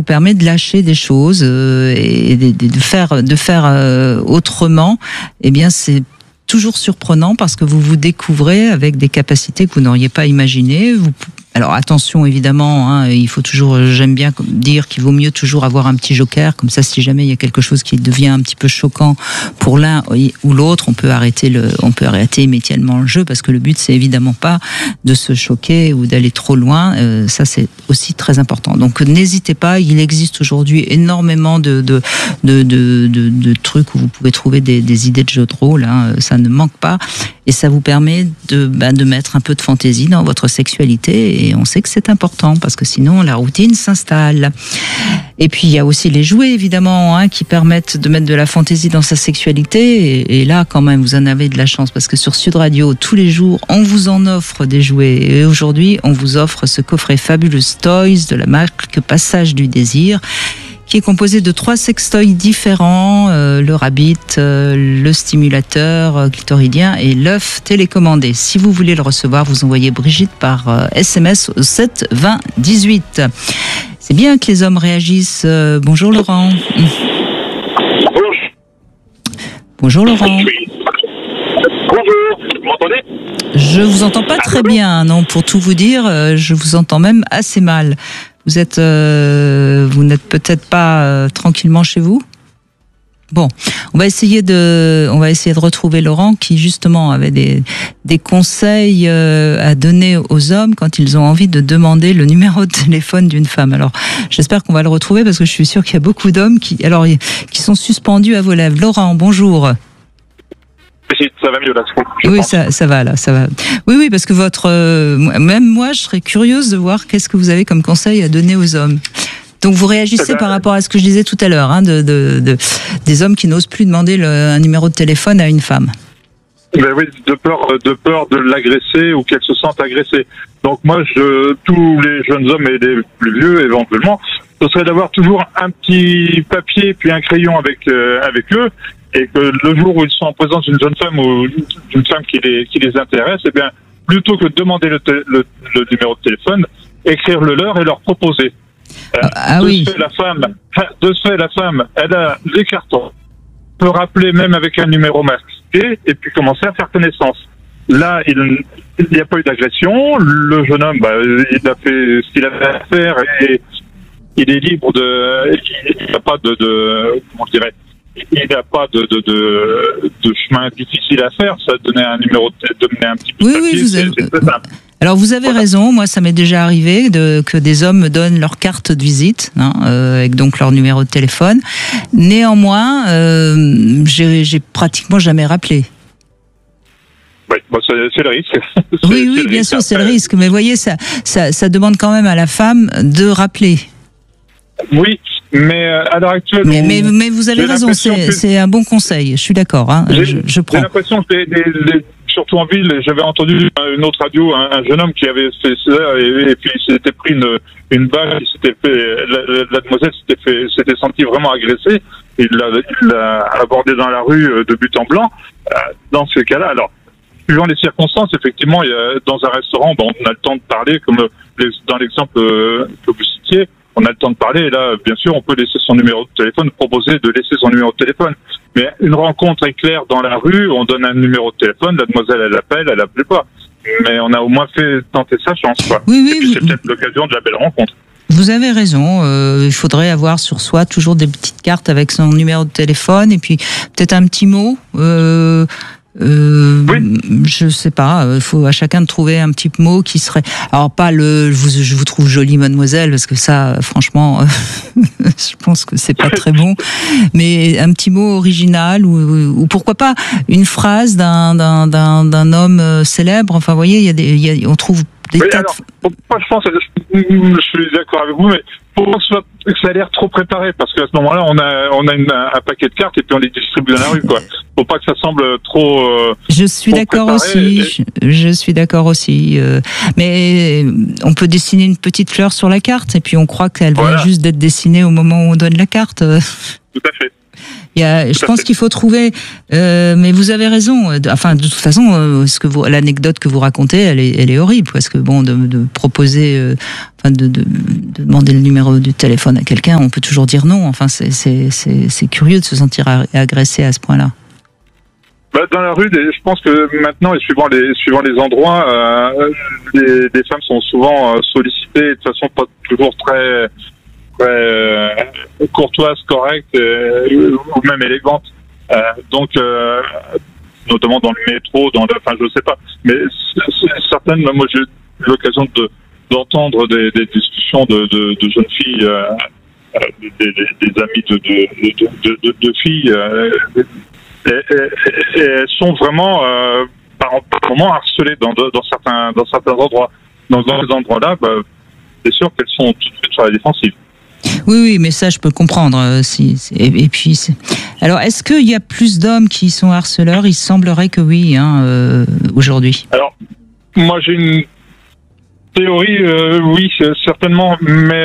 permet de lâcher des choses et de faire autrement. Eh bien, c'est toujours surprenant parce que vous vous découvrez avec des capacités que vous n'auriez pas imaginées. Alors attention évidemment, hein, il faut toujours, j'aime bien dire qu'il vaut mieux toujours avoir un petit joker, comme ça si jamais il y a quelque chose qui devient un petit peu choquant pour l'un ou l'autre, on peut arrêter immédiatement le jeu, parce que le but c'est évidemment pas de se choquer ou d'aller trop loin, ça c'est aussi très important. Donc n'hésitez pas, il existe aujourd'hui énormément de trucs où vous pouvez trouver des idées de jeux de rôle, hein, ça ne manque pas, et ça vous permet de mettre un peu de fantaisie dans votre sexualité. Et on sait que c'est important parce que sinon la routine s'installe. Et puis il y a aussi les jouets évidemment, hein, qui permettent de mettre de la fantaisie dans sa sexualité. Et là quand même vous en avez de la chance parce que sur Sud Radio tous les jours on vous en offre des jouets. Et aujourd'hui on vous offre ce coffret Fabulous Toys de la marque Passage du Désir, qui est composé de 3 sextoys différents, le rabbit, le stimulateur clitoridien et l'œuf télécommandé. Si vous voulez le recevoir, vous envoyez Brigitte par SMS au 7 20 18. C'est bien que les hommes réagissent. Bonjour Laurent. Bonjour Laurent. Bonjour, vous m'entendez ? Je vous entends pas très bien, non, pour tout vous dire, je vous entends même assez mal. Vous n'êtes peut-être pas tranquillement chez vous ? Bon, on va essayer de retrouver Laurent qui justement avait des conseils à donner aux hommes quand ils ont envie de demander le numéro de téléphone d'une femme. Alors, j'espère qu'on va le retrouver parce que je suis sûre qu'il y a beaucoup d'hommes qui sont suspendus à vos lèvres. Laurent, bonjour. Ça va mieux là. Oui, ça va là, ça va. Oui, parce que même moi, je serais curieuse de voir qu'est-ce que vous avez comme conseil à donner aux hommes. Donc vous réagissez par rapport à ce que je disais tout à l'heure, hein, des hommes qui n'osent plus demander un numéro de téléphone à une femme. Ben oui, de peur de l'agresser ou qu'elle se sente agressée. Donc moi, tous les jeunes hommes et les plus vieux éventuellement, ce serait d'avoir toujours un petit papier puis un crayon avec eux. Et que le jour où ils sont en présence d'une jeune femme ou d'une femme qui les intéresse, eh bien, plutôt que de demander le numéro de téléphone, écrire le leur et leur proposer. Oui. De ce fait, la femme, elle a les cartons, peut rappeler même avec un numéro masqué et puis commencer à faire connaissance. Là, il n'y a pas eu d'agression. Le jeune homme, il a fait ce qu'il avait à faire et il est libre il n'y a pas comment je dirais, il n'y a pas de chemin difficile à faire. Ça donner un numéro, donner un petit peu de papier, c'est très simple. Alors vous avez raison, moi ça m'est déjà arrivé que des hommes me donnent leur carte de visite, hein, avec donc leur numéro de téléphone. Néanmoins, j'ai pratiquement jamais rappelé. Oui, c'est le risque. Oui, bien sûr, c'est le risque. Mais vous voyez, ça demande quand même à la femme de rappeler. Oui. Mais à l'heure actuelle... Mais vous avez raison, c'est un bon conseil, je suis d'accord. Hein, je prends. J'ai l'impression que, surtout en ville, j'avais entendu une autre radio, un jeune homme qui avait fait ça, et puis il s'était pris une balle, la demoiselle s'était sentie vraiment agressée, il l'a abordé dans la rue de but en blanc. Dans ce cas-là, alors, suivant les circonstances, effectivement, dans un restaurant, on a le temps de parler, comme dans l'exemple que vous citiez, on a le temps de parler, et là, bien sûr, on peut laisser son numéro de téléphone, proposer de laisser son numéro de téléphone. Mais une rencontre éclair dans la rue, on donne un numéro de téléphone, la demoiselle, elle appelle pas. Mais on a au moins fait tenter sa chance, quoi. Oui, et puis c'est peut-être l'occasion de la belle rencontre. Vous avez raison, il faudrait avoir sur soi toujours des petites cartes avec son numéro de téléphone, et puis peut-être un petit mot, oui. Je sais pas, il faut à chacun de trouver un petit mot qui serait, alors pas je vous trouve jolie mademoiselle, parce que ça franchement je pense que c'est pas très bon, mais un petit mot original ou pourquoi pas une phrase d'un homme célèbre. Enfin vous voyez, on trouve des tas moi je suis d'accord avec vous, mais pour moi que ça a l'air trop préparé, parce qu'à ce moment-là on a un paquet de cartes et puis on les distribue dans la rue, quoi. Faut pas que ça semble trop je suis d'accord aussi. Je suis d'accord aussi. Mais on peut dessiner une petite fleur sur la carte et puis on croit qu'elle vient juste d'être dessinée au moment où on donne la carte. Tout à fait. Je pense qu'il faut trouver, mais vous avez raison. Enfin, de toute façon, l'anecdote que vous racontez, elle est horrible, parce que bon, de proposer, de demander le numéro du téléphone à quelqu'un, on peut toujours dire non. Enfin, c'est curieux de se sentir agressé à ce point-là. Dans la rue, je pense que maintenant, et suivant les endroits, les femmes sont souvent sollicitées de façon pas toujours très courtoise, correcte, ou même élégante. Donc, notamment dans le métro, je sais pas. Mais certaines, moi, j'ai eu l'occasion d'entendre des discussions de jeunes filles, des amis de filles. Et elles sont vraiment par moments harcelées dans certains endroits. Donc dans ces endroits-là, c'est sûr qu'elles sont tout de suite sur la défensive. Oui, mais ça je peux comprendre. Et puis, alors, est-ce qu'il y a plus d'hommes qui sont harceleurs ? Il semblerait que oui, aujourd'hui. Alors, moi j'ai une théorie, oui, certainement, mais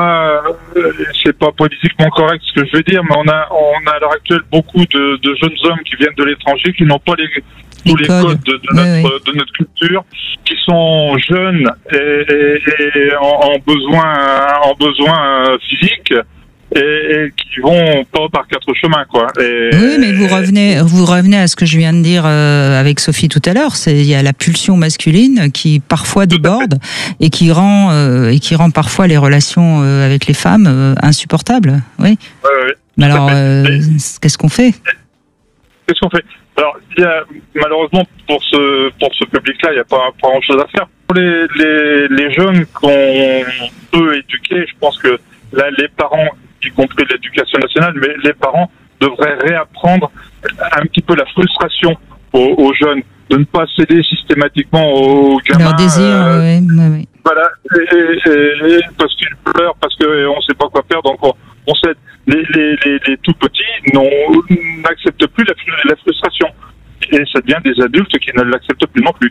c'est pas politiquement correct ce que je vais dire, mais on a à l'heure actuelle beaucoup de jeunes hommes qui viennent de l'étranger, qui n'ont pas tous les codes de notre culture, qui sont jeunes et en besoin physique. Et qui vont pas par quatre chemins, quoi. Oui, mais vous revenez à ce que je viens de dire avec Sophie tout à l'heure. Il y a la pulsion masculine qui parfois déborde et qui rend parfois les relations avec les femmes insupportables. Oui. Mais alors, qu'est-ce qu'on fait ? Alors, malheureusement pour ce public-là, il n'y a pas grand-chose à faire. Pour les jeunes qu'on peut éduquer, je pense que là, les parents, y compris l'éducation nationale, mais les parents devraient réapprendre un petit peu la frustration aux jeunes, de ne pas céder systématiquement aux gamins. Leur désir, oui. Voilà, et parce qu'ils pleurent, parce qu'on ne sait pas quoi faire, donc on cède. Les tout petits n'acceptent plus la frustration. Et ça devient des adultes qui ne l'acceptent plus non plus.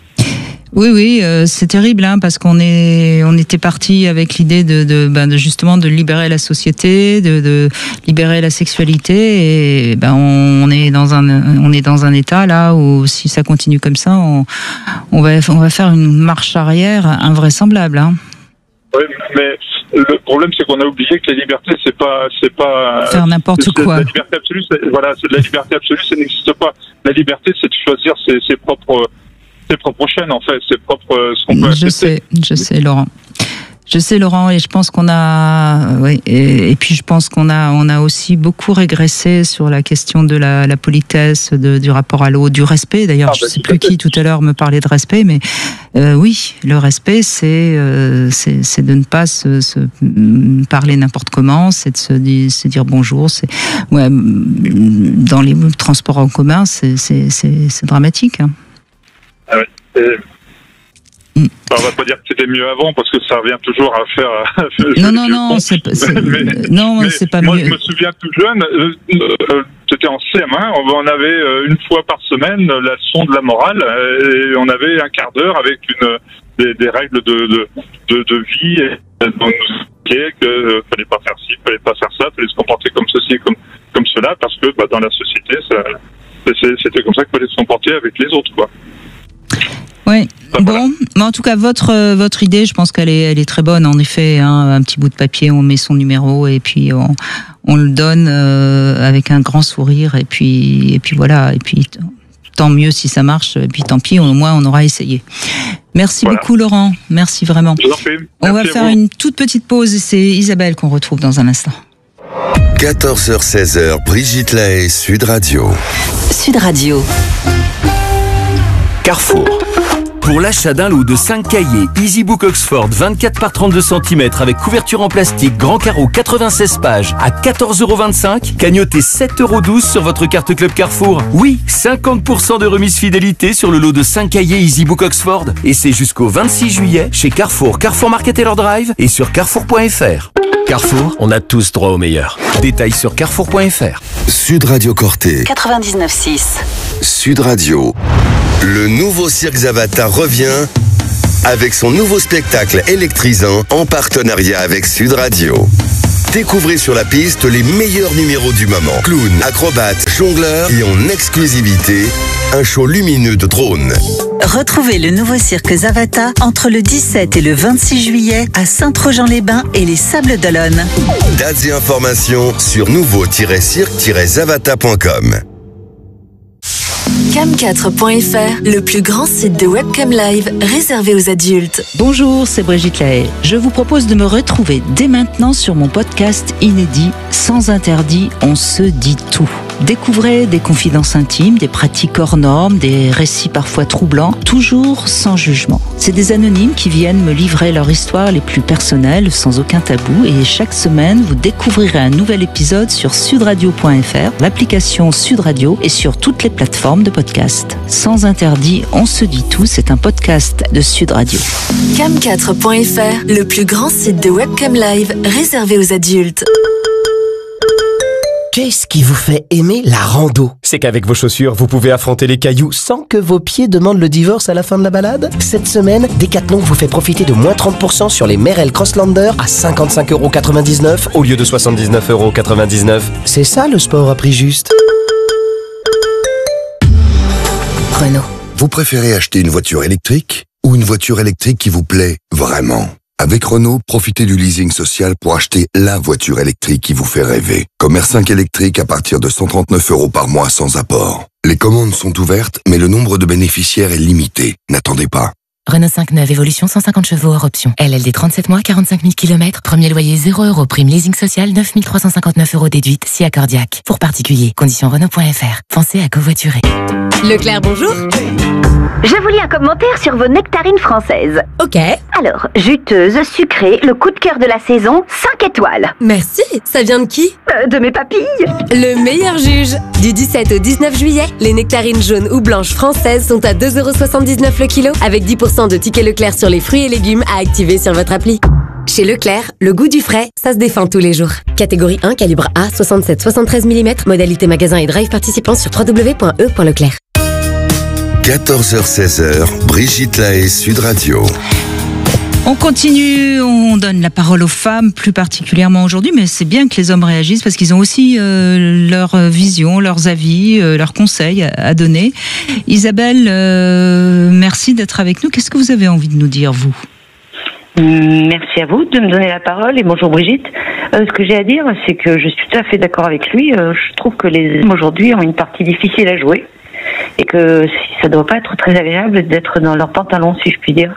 Oui, c'est terrible, parce qu'on était parti avec l'idée de justement de libérer la société, de libérer la sexualité, et on est dans un état là où si ça continue comme ça, on va faire une marche arrière invraisemblable. Oui, mais le problème c'est qu'on a oublié que la liberté c'est pas faire n'importe quoi. La liberté absolue, la liberté absolue, ça n'existe pas. La liberté, c'est de choisir ses propres chaînes, en fait, ce qu'on peut accepter. Je sais, Laurent, et je pense qu'on a, et puis je pense qu'on a aussi beaucoup régressé sur la question de la politesse, du rapport à l'autre, du respect. D'ailleurs, je ne sais plus qui tout à l'heure me parlait de respect, mais oui, le respect, c'est de ne pas se parler n'importe comment, c'est de se dire bonjour. Dans les transports en commun, c'est dramatique. Ah ouais. On va pas dire que c'était mieux avant parce que ça revient toujours à faire. Non, c'est pas moi, mieux. Je me souviens tout jeune, c'était en CM1, on avait une fois par semaine la leçon de la morale et on avait un quart d'heure avec des règles de vie et on nous expliquait que fallait pas faire ci, fallait pas faire ça, fallait se comporter comme ceci, comme cela parce que dans la société, c'était comme ça qu'il fallait se comporter avec les autres, quoi. Oui. Bon, mais en tout cas, votre idée, je pense qu'elle est très bonne. En effet, un petit bout de papier, on met son numéro et puis on le donne avec un grand sourire et puis voilà. Et puis tant mieux si ça marche. Et puis tant pis, au moins on aura essayé. Merci beaucoup, Laurent. Merci vraiment. Je vous en prie. On va faire une toute petite pause et c'est Isabelle qu'on retrouve dans un instant. 14h-16h, Brigitte Lahaie, Sud Radio. Sud Radio. Carrefour. Pour l'achat d'un lot de 5 cahiers EasyBook Oxford 24 par 32 cm avec couverture en plastique grand carreau 96 pages à 14,25 €, cagnotez 7,12 € sur votre carte Club Carrefour. Oui, 50% de remise fidélité sur le lot de 5 cahiers EasyBook Oxford. Et c'est jusqu'au 26 juillet chez Carrefour, Carrefour Market Taylor Drive et sur carrefour.fr. Carrefour, on a tous droit au meilleur. Détails sur carrefour.fr. Sud Radio Corté. 99.6. Sud Radio. Le nouveau Cirque Zavata revient avec son nouveau spectacle électrisant en partenariat avec Sud Radio. Découvrez sur la piste les meilleurs numéros du moment. Clown, acrobates, jongleurs et en exclusivité, un show lumineux de drones. Retrouvez le nouveau cirque Zavata entre le 17 et le 26 juillet à Saint-Trojan-les-Bains et les Sables d'Olonne. Dates et informations sur nouveau-cirque-zavata.com. Cam4.fr, le plus grand site de webcam live réservé aux adultes. Bonjour, c'est Brigitte Lahaye. Je vous propose de me retrouver dès maintenant sur mon podcast inédit Sans interdit, on se dit tout. Découvrez des confidences intimes, des pratiques hors normes, des récits parfois troublants, toujours sans jugement. C'est des anonymes qui viennent me livrer leur histoire les plus personnelles, sans aucun tabou. Et chaque semaine, vous découvrirez un nouvel épisode sur sudradio.fr, l'application Sud Radio et sur toutes les plateformes de podcast. Sans interdit, on se dit tout, c'est un podcast de Sud Radio. Cam4.fr, le plus grand site de webcam live réservé aux adultes. Qu'est-ce qui vous fait aimer la rando? C'est qu'avec vos chaussures, vous pouvez affronter les cailloux sans que vos pieds demandent le divorce à la fin de la balade. Cette semaine, Decathlon vous fait profiter de moins 30% sur les Merrell Crosslander à 55,99€ au lieu de 79,99€. C'est ça le sport à prix juste. Renault. Vous préférez acheter une voiture électrique ou une voiture électrique qui vous plaît vraiment? Avec Renault, profitez du leasing social pour acheter la voiture électrique qui vous fait rêver. Comme R5 électrique à partir de 139€ par mois sans apport. Les commandes sont ouvertes, mais le nombre de bénéficiaires est limité. N'attendez pas. Renault 5 neuve, évolution 150 chevaux hors option. LLD 37 mois, 45 000 km. Premier loyer 0€. Prime leasing social 9 359€ déduite. Si accordiaque. Pour particulier. Conditions Renault.fr. Pensez à covoiturer. Leclerc, bonjour. Je vous lis un commentaire sur vos nectarines françaises. Ok. Alors, juteuse, sucrée, le coup de cœur de la saison, 5 étoiles. Merci. Ça vient de qui? De mes papilles. Le meilleur juge. Du 17 au 19 juillet, les nectarines jaunes ou blanches françaises sont à 2,79€ le kilo, avec 10% de tickets Leclerc sur les fruits et légumes à activer sur votre appli. Chez Leclerc, le goût du frais, ça se défend tous les jours. Catégorie 1, calibre A, 67-73 mm, modalité magasin et drive participant sur www.e.leclerc. 14h-16h, Brigitte Lahaye, Sud Radio. On continue, on donne la parole aux femmes plus particulièrement aujourd'hui, mais c'est bien que les hommes réagissent parce qu'ils ont aussi leur vision, leurs avis, leurs conseils à donner. Isabelle, merci d'être avec nous. Qu'est-ce que vous avez envie de nous dire, vous ? Merci à vous de me donner la parole et bonjour Brigitte. Ce que j'ai à dire, c'est que je suis tout à fait d'accord avec lui. Je trouve que les hommes aujourd'hui ont une partie difficile à jouer et que ça ne doit pas être très agréable d'être dans leurs pantalons, si je puis dire.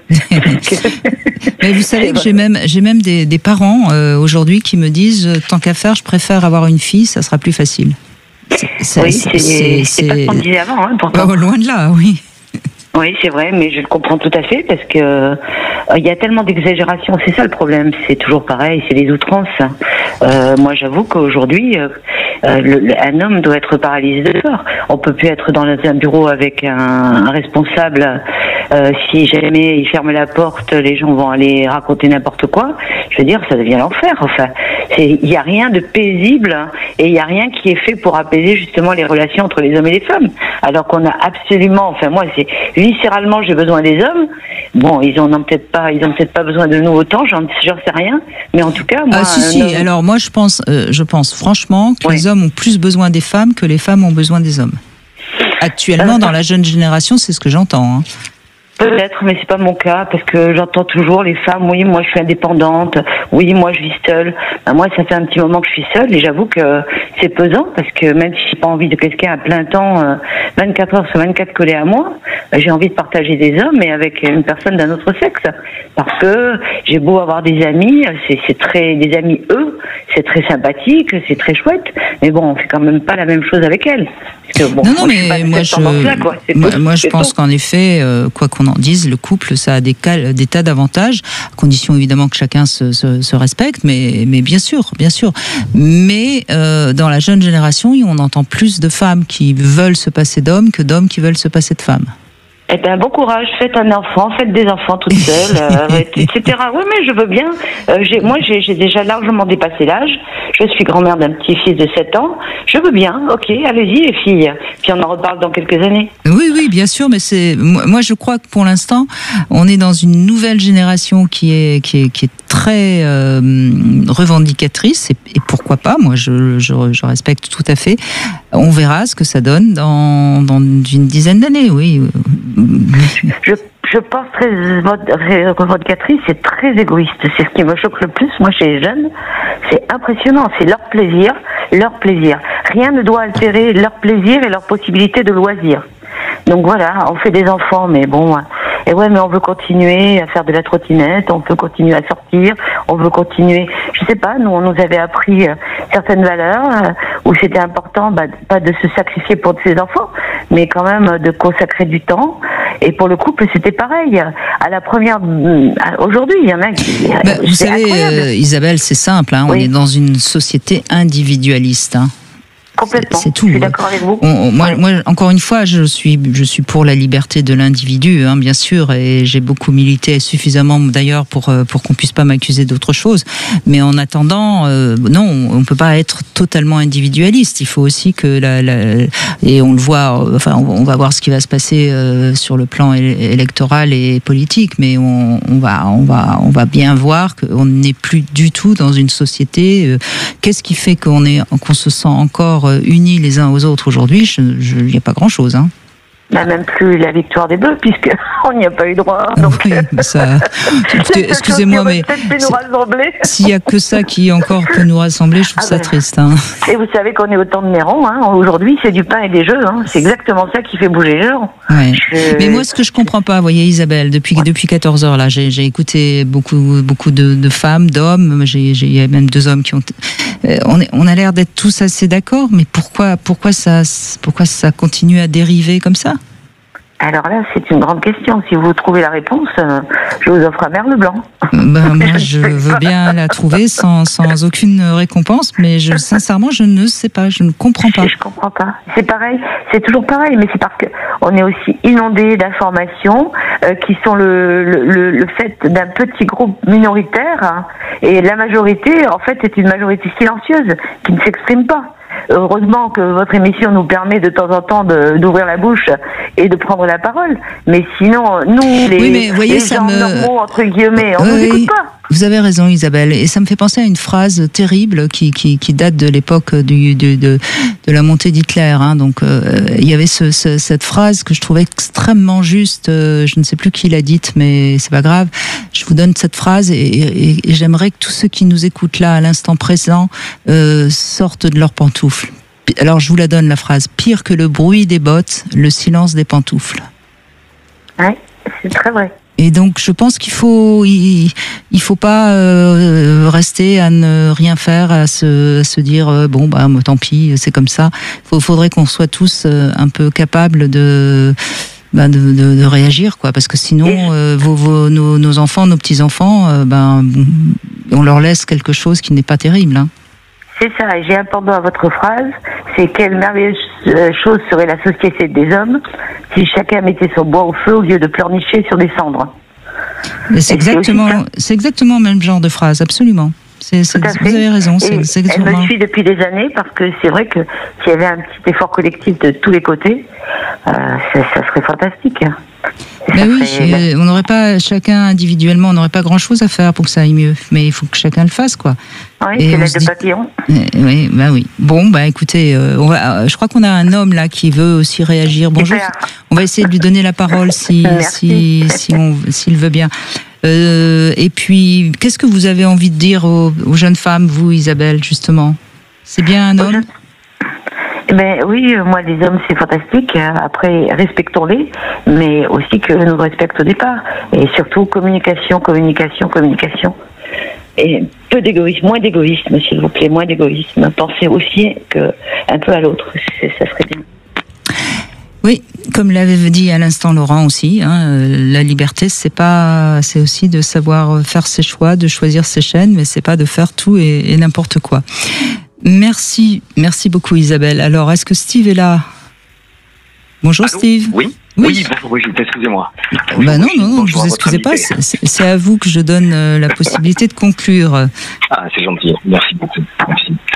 Mais vous savez que j'ai même des parents aujourd'hui qui me disent tant qu'à faire, je préfère avoir une fille, ça sera plus facile. C'est pas ce qu'on disait avant, hein, pourtant. Loin de là, oui. Oui, c'est vrai, mais je le comprends tout à fait parce que il y a tellement d'exagération. C'est ça le problème. C'est toujours pareil, c'est les outrances. Moi, j'avoue qu'aujourd'hui, un homme doit être paralysé de peur. On peut plus être dans un bureau avec un responsable. Si jamais il ferme la porte, les gens vont aller raconter n'importe quoi. Je veux dire, ça devient l'enfer. Enfin, il y a rien de paisible et il y a rien qui est fait pour apaiser justement les relations entre les hommes et les femmes. Alors qu'on a absolument, enfin moi, c'est viscéralement, j'ai besoin des hommes. Bon, ils ont peut-être pas besoin de nous autant, j'en sais rien. Mais en tout cas, moi. Si. Alors moi, je pense franchement que les hommes ont plus besoin des femmes que les femmes ont besoin des hommes. Actuellement, dans la jeune génération, c'est ce que j'entends. Hein. Peut-être, mais c'est pas mon cas, parce que j'entends toujours les femmes, oui, moi je suis indépendante, oui, moi je vis seule. Ben, moi, ça fait un petit moment que je suis seule, et j'avoue que c'est pesant, parce que même si j'ai pas envie de quelqu'un à plein temps, 24 heures sur 24 collé à moi, j'ai envie de partager des hommes, et avec une personne d'un autre sexe. Parce que j'ai beau avoir des amis, des amis eux, c'est très sympathique, c'est très chouette, mais bon, on fait quand même pas la même chose avec elles. Parce que, bon, moi je pense qu'en effet, quoi qu'on en dise, le couple, ça a des tas d'avantages, à condition évidemment que chacun se respecte, mais bien sûr. Mais dans la jeune génération, on entend plus de femmes qui veulent se passer d'hommes que d'hommes qui veulent se passer de femmes. Eh ben, bon courage, faites un enfant, faites des enfants toutes seules, etc. Oui, mais je veux bien. Moi, j'ai déjà largement dépassé l'âge. je suis grand-mère d'un petit-fils de 7 ans, je veux bien, ok, allez-y les filles, puis on en reparle dans quelques années. Oui, bien sûr, mais moi je crois que pour l'instant, on est dans une nouvelle génération qui est très revendicatrice, et pourquoi pas, moi je respecte tout à fait. On verra ce que ça donne dans une dizaine d'années, oui. Je pense très revendicatrice et très égoïste. C'est ce qui me choque le plus, moi, chez les jeunes. C'est impressionnant. C'est leur plaisir. Rien ne doit altérer leur plaisir et leur possibilité de loisir. Donc voilà, on fait des enfants, mais bon... Et ouais, mais on veut continuer à faire de la trottinette, on peut continuer à sortir, on veut continuer... Je sais pas, nous, on nous avait appris certaines valeurs où c'était important, pas de se sacrifier pour ses enfants, mais quand même de consacrer du temps. Et pour le couple, c'était pareil. À la première... Aujourd'hui, il y en a qui... vous savez, Isabelle, c'est simple, hein, oui. On est dans une société individualiste, hein. Complètement. C'est tout. Je suis d'accord avec vous. Moi, encore une fois, je suis pour la liberté de l'individu, hein, bien sûr, et j'ai beaucoup milité suffisamment d'ailleurs pour qu'on puisse pas m'accuser d'autre chose. Mais en attendant, non, on peut pas être totalement individualiste. Il faut aussi que et on le voit. Enfin, on va voir ce qui va se passer sur le plan électoral et politique, mais on va bien voir qu'on n'est plus du tout dans une société. Qu'est-ce qui fait qu'on se sent encore unis les uns aux autres aujourd'hui? Il n'y a pas grand-chose, hein. Même plus la victoire des Bleus, puisqu'on n'y a pas eu droit. Donc... Oui, ça... Excusez-moi, mais s'il n'y a que ça qui encore peut nous rassembler, je trouve ça triste. Hein. Et vous savez qu'on est au temps de Néron. Hein. Aujourd'hui, c'est du pain et des jeux. Hein. C'est exactement ça qui fait bouger les gens. Ouais. Mais moi, ce que je comprends pas, vous voyez, Isabelle, depuis 14 heures, là, j'ai écouté beaucoup de femmes, d'hommes. Il y a même 2 hommes qui ont... On a l'air d'être tous assez d'accord, mais pourquoi ça continue à dériver comme ça? Alors là, c'est une grande question. Si vous trouvez la réponse, je vous offre un merle blanc. Moi, je veux bien la trouver sans aucune récompense, mais sincèrement, je ne sais pas, je ne comprends pas. Je comprends pas. C'est pareil, c'est toujours pareil, mais c'est parce que on est aussi inondé d'informations qui sont le fait d'un petit groupe minoritaire, hein, et la majorité, en fait, est une majorité silencieuse qui ne s'exprime pas. Heureusement que votre émission nous permet de temps en temps d'ouvrir la bouche et de prendre la parole. Mais sinon, nous, les gens normaux, entre guillemets, on ne nous écoute pas. Vous avez raison, Isabelle. Et ça me fait penser à une phrase terrible qui date de l'époque de la montée d'Hitler. Hein. Donc, il y avait cette phrase que je trouvais extrêmement juste. Je ne sais plus qui l'a dite, mais c'est pas grave. Je vous donne cette phrase et j'aimerais que tous ceux qui nous écoutent là, à l'instant présent, sortent de leurs pantoufles. Alors, je vous la donne, la phrase. Pire que le bruit des bottes, le silence des pantoufles. Oui, c'est très vrai. Et donc, je pense qu'il faut pas rester à ne rien faire, à se dire bon tant pis, c'est comme ça. Faudrait qu'on soit tous un peu capables de réagir, quoi, parce que sinon nos enfants, nos petits enfants, on leur laisse quelque chose qui n'est pas terrible. Hein. C'est ça, et j'ai un pendant à votre phrase, c'est quelle merveilleuse chose serait la société des hommes si chacun mettait son bois au feu au lieu de pleurnicher sur des cendres. C'est exactement le même genre de phrase, absolument. Vous avez raison. Elle me suit depuis des années parce que c'est vrai que s'il y avait un petit effort collectif de tous les côtés, ça serait fantastique. Ben oui, on n'aurait pas chacun individuellement, on n'aurait pas grand-chose à faire pour que ça aille mieux, mais il faut que chacun le fasse, quoi. Oui, c'est l'aide de papillon. Oui, ben oui. Bon, écoutez, je crois qu'on a un homme là qui veut aussi réagir. Bonjour. On va essayer de lui donner la parole s'il veut bien. Et puis, qu'est-ce que vous avez envie de dire aux jeunes femmes, vous, Isabelle, justement? C'est bien un homme? Oui, moi, les hommes, c'est fantastique. Après, respectons-les, mais aussi que nous respectent au départ. Et surtout, communication. Et moins d'égoïsme, s'il vous plaît, moins d'égoïsme. Pensez aussi un peu à l'autre, ça serait bien. Oui, comme l'avait dit à l'instant Laurent aussi, hein, la liberté, c'est aussi de savoir faire ses choix, de choisir ses chaînes, mais c'est pas de faire tout et n'importe quoi. Merci beaucoup Isabelle. Alors, est-ce que Steve est là? Bonjour. Allô, Steve. Oui, bonjour Brigitte, excusez-moi. Non, ne vous excusez pas, c'est à vous que je donne la possibilité de conclure. Ah, c'est gentil, merci beaucoup. Merci.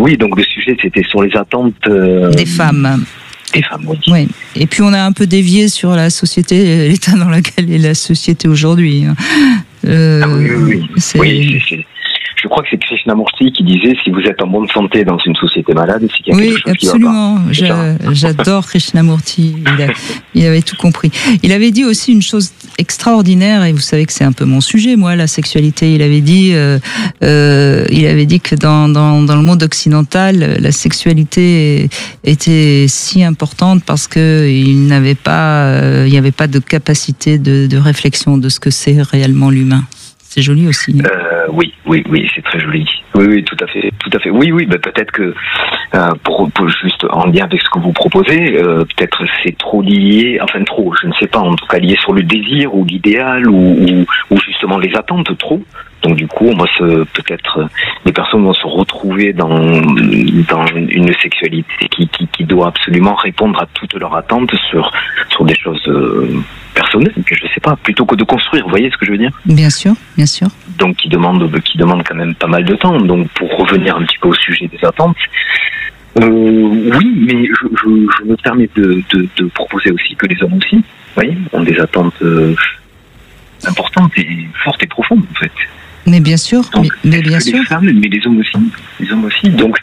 Oui, donc le sujet c'était sur les attentes des femmes. Des femmes, oui. Oui. Et puis on a un peu dévié sur la société, l'état dans lequel est la société aujourd'hui. Oui, je crois que c'est Krishnamurti qui disait si vous êtes en bonne santé dans une société malade, c'est qu'il y a quelque chose qui va pas. J'adore Krishnamurti. Il avait tout compris. Il avait dit aussi une chose extraordinaire, et vous savez que c'est un peu mon sujet, moi, la sexualité. Il avait dit que dans le monde occidental, la sexualité était si importante parce que il n'y avait pas de capacité de réflexion de ce que c'est réellement l'humain. C'est joli aussi. Oui, c'est très joli. Oui, tout à fait. Oui, peut-être que pour juste en lien avec ce que vous proposez, peut-être c'est trop lié, je ne sais pas, en tout cas lié sur le désir ou l'idéal ou justement les attentes trop. Donc du coup, peut-être les personnes vont se retrouver dans une sexualité qui doit absolument répondre à toutes leurs attentes sur des choses personnelles, je sais pas, plutôt que de construire. Vous voyez ce que je veux dire ? Bien sûr. Donc qui demande quand même pas mal de temps. Donc pour revenir un petit peu au sujet des attentes, oui, mais je me permets de proposer aussi que les hommes aussi, vous voyez, ont des attentes importantes et fortes et profondes en fait. Mais bien sûr, donc, mais bien sûr. Les femmes, mais les hommes aussi. Donc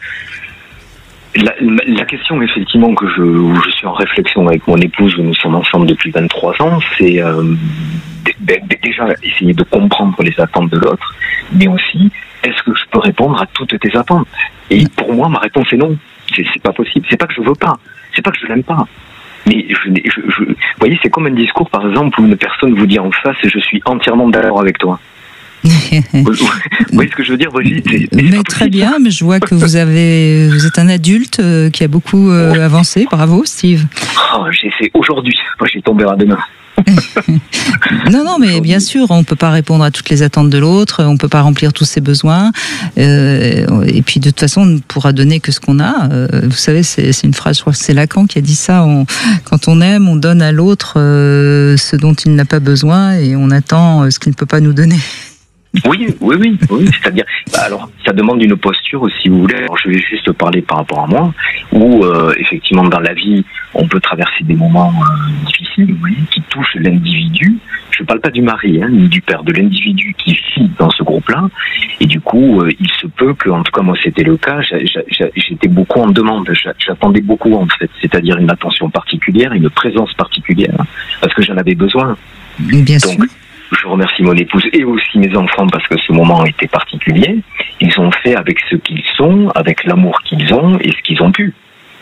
la question effectivement où je suis en réflexion avec mon épouse, où nous sommes ensemble depuis 23 ans, c'est déjà essayer de comprendre les attentes de l'autre, mais aussi est-ce que je peux répondre à toutes tes attentes ? Et pour moi, ma réponse est non. C'est pas possible. C'est pas que je veux pas. C'est pas que je l'aime pas. Mais vous voyez, c'est comme un discours, par exemple, où une personne vous dit en face, je suis entièrement d'accord avec toi. Vous voyez ce que je veux dire, Brigitte ? Mais très bien, mais je vois que vous êtes un adulte qui a beaucoup avancé. Bravo, Steve. J'ai fait aujourd'hui. Moi, j'ai tombé à demain. Non, mais bien sûr, on ne peut pas répondre à toutes les attentes de l'autre, on ne peut pas remplir tous ses besoins, et puis de toute façon, on ne pourra donner que ce qu'on a. Vous savez, c'est une phrase, je crois que c'est Lacan qui a dit ça, quand on aime, on donne à l'autre ce dont il n'a pas besoin, et on attend ce qu'il ne peut pas nous donner. Oui, c'est-à-dire, alors, ça demande une posture, si vous voulez. Alors, je vais juste parler par rapport à moi, où, effectivement, dans la vie, on peut traverser des moments difficiles, vous voyez, qui touchent l'individu. Je ne parle pas du mari, ni du père, de l'individu qui vit dans ce groupe-là. Et du coup, il se peut que, en tout cas, moi, c'était le cas, j'étais beaucoup en demande. J'attendais beaucoup, en fait. C'est-à-dire une attention particulière, une présence particulière, parce que j'en avais besoin. Bien sûr. Je remercie mon épouse et aussi mes enfants parce que ce moment était particulier. Ils ont fait avec ce qu'ils sont, avec l'amour qu'ils ont et ce qu'ils ont pu.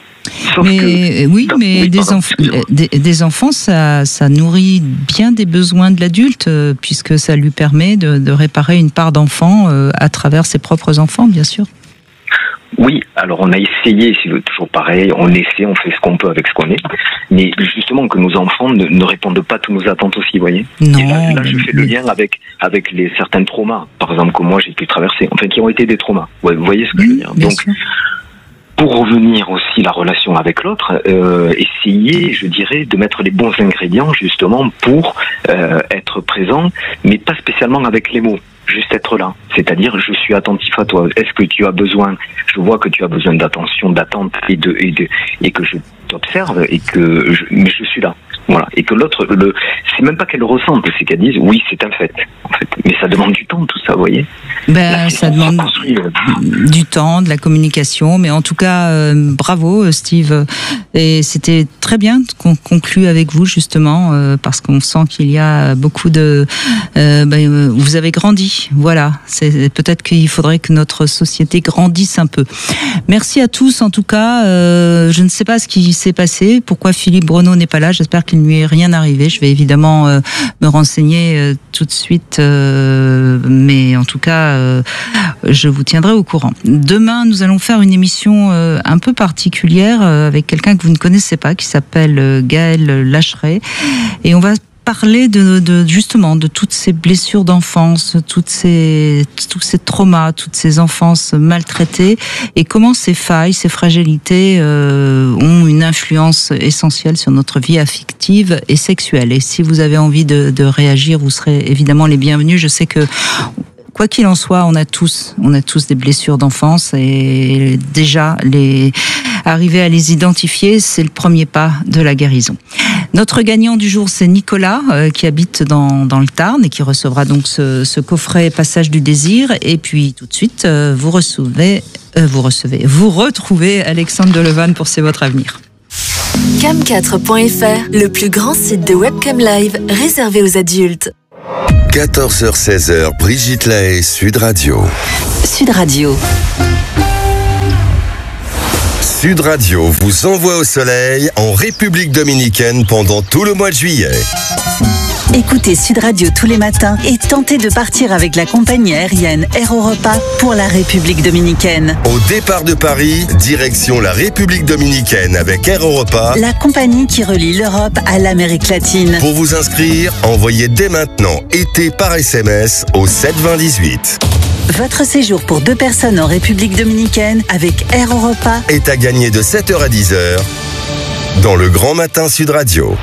Des enfants, ça nourrit bien des besoins de l'adulte puisque ça lui permet de réparer une part d'enfant à travers ses propres enfants, bien sûr. Oui, alors on a essayé, c'est toujours pareil, on essaie, on fait ce qu'on peut avec ce qu'on est, mais justement que nos enfants ne répondent pas à toutes nos attentes aussi, vous voyez. Non, et là je fais le lien avec certains traumas, par exemple, que moi j'ai pu traverser, enfin qui ont été des traumas, ouais, vous voyez ce que je veux dire. Donc, sûr. Pour revenir aussi la relation avec l'autre, essayer, je dirais, de mettre les bons ingrédients justement pour être présent, mais pas spécialement avec les mots. Juste être là, c'est-à-dire je suis attentif à toi. Est-ce que tu as besoin ? Je vois que tu as besoin d'attention, d'attente et que je t'observe mais je suis là. Voilà. Et que l'autre, c'est même pas qu'elle le ressente, c'est qu'elle dise oui, c'est un fait. En fait. Mais ça demande du temps, tout ça, vous voyez. Ça demande du temps, de la communication, mais en tout cas, bravo, Steve. Et c'était très bien qu'on conclue avec vous, justement, parce qu'on sent qu'il y a beaucoup de... vous avez grandi, voilà. Peut-être qu'il faudrait que notre société grandisse un peu. Merci à tous, en tout cas. Je ne sais pas ce qui s'est passé, pourquoi Philippe Bruno n'est pas là. J'espère qu'il ne lui est rien arrivé. Je vais évidemment me renseigner tout de suite, mais en tout cas, je vous tiendrai au courant. Demain, nous allons faire une émission un peu particulière avec quelqu'un que vous ne connaissez pas, qui s'appelle Gaël Lacheret, et on va parler justement de toutes ces blessures d'enfance, tous ces traumas, toutes ces enfances maltraitées, et comment ces failles, ces fragilités ont une influence essentielle sur notre vie affective et sexuelle. Et si vous avez envie de réagir, vous serez évidemment les bienvenus. Je sais que quoi qu'il en soit, on a tous des blessures d'enfance et déjà arriver à les identifier, c'est le premier pas de la guérison. Notre gagnant du jour, c'est Nicolas, qui habite dans le Tarn et qui recevra donc ce coffret Passage du désir. Et puis tout de suite, vous retrouvez Alexandre Delevanne pour C'est votre avenir. Cam4.fr, le plus grand site de webcam live réservé aux adultes. 14h-16h, Brigitte Lahaie, Sud Radio. Sud Radio. Sud Radio vous envoie au soleil en République dominicaine pendant tout le mois de juillet. Écoutez Sud Radio tous les matins et tentez de partir avec la compagnie aérienne Air Europa pour la République dominicaine. Au départ de Paris, direction la République dominicaine avec Air Europa, la compagnie qui relie l'Europe à l'Amérique latine. Pour vous inscrire, envoyez dès maintenant été par SMS au 72018. Votre séjour pour 2 personnes en République dominicaine avec Air Europa est à gagner de 7h à 10h dans le Grand Matin Sud Radio.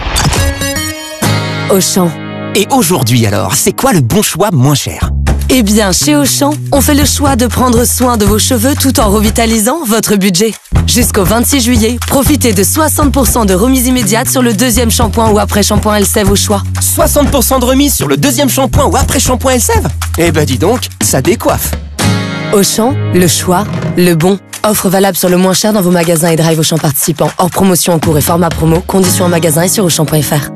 Auchan. Et aujourd'hui alors, c'est quoi le bon choix moins cher ? Eh bien, chez Auchan, on fait le choix de prendre soin de vos cheveux tout en revitalisant votre budget. Jusqu'au 26 juillet, profitez de 60% de remise immédiate sur le 2e shampoing ou après-shampoing Elseve au choix. 60% de remise sur le 2e shampoing ou après-shampoing Elseve ? Eh ben dis donc, ça décoiffe. Auchan, le choix, le bon. Offre valable sur le moins cher dans vos magasins et drive Auchan participants. Hors promotion en cours et format promo. Conditions en magasin et sur Auchan.fr.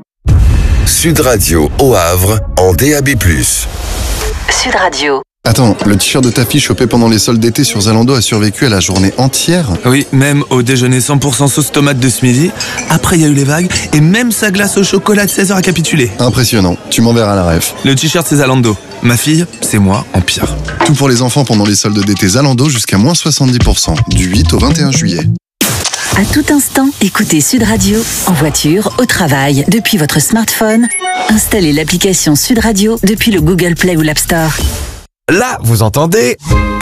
Sud Radio au Havre en DAB+. Sud Radio. Attends, le t-shirt de ta fille chopé pendant les soldes d'été sur Zalando a survécu à la journée entière ? Oui, même au déjeuner 100% sauce tomate de ce midi. Après, il y a eu les vagues et même sa glace au chocolat de 16h a capitulé. Impressionnant, tu m'enverras la ref. Le t-shirt, c'est Zalando. Ma fille, c'est moi en pire. Tout pour les enfants pendant les soldes d'été Zalando jusqu'à moins 70%, du 8 au 21 juillet. À tout instant, écoutez Sud Radio, en voiture, au travail, depuis votre smartphone. Installez l'application Sud Radio depuis le Google Play ou l'App Store. Là, vous entendez ?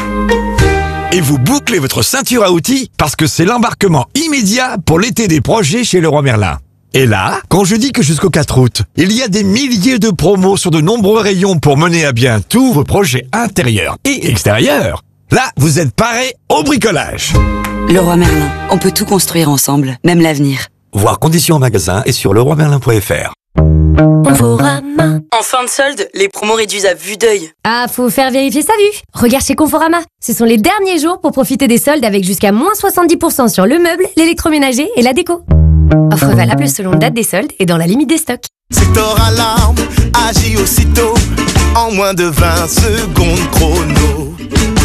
Et vous bouclez votre ceinture à outils parce que c'est l'embarquement immédiat pour l'été des projets chez Leroy Merlin. Et là, quand je dis que jusqu'au 4 août, il y a des milliers de promos sur de nombreux rayons pour mener à bien tous vos projets intérieurs et extérieurs, là, vous êtes parés au bricolage. Leroy Merlin, on peut tout construire ensemble, même l'avenir. Voir conditions en magasin et sur leroymerlin.fr. Conforama. En fin de solde, les promos réduisent à vue d'œil. Ah, faut faire vérifier sa vue. Regarde chez Conforama. Ce sont les derniers jours pour profiter des soldes avec jusqu'à moins 70% sur le meuble, l'électroménager et la déco. Offre valable selon date des soldes et dans la limite des stocks. Sector Alarme agit aussitôt en moins de 20 secondes chrono.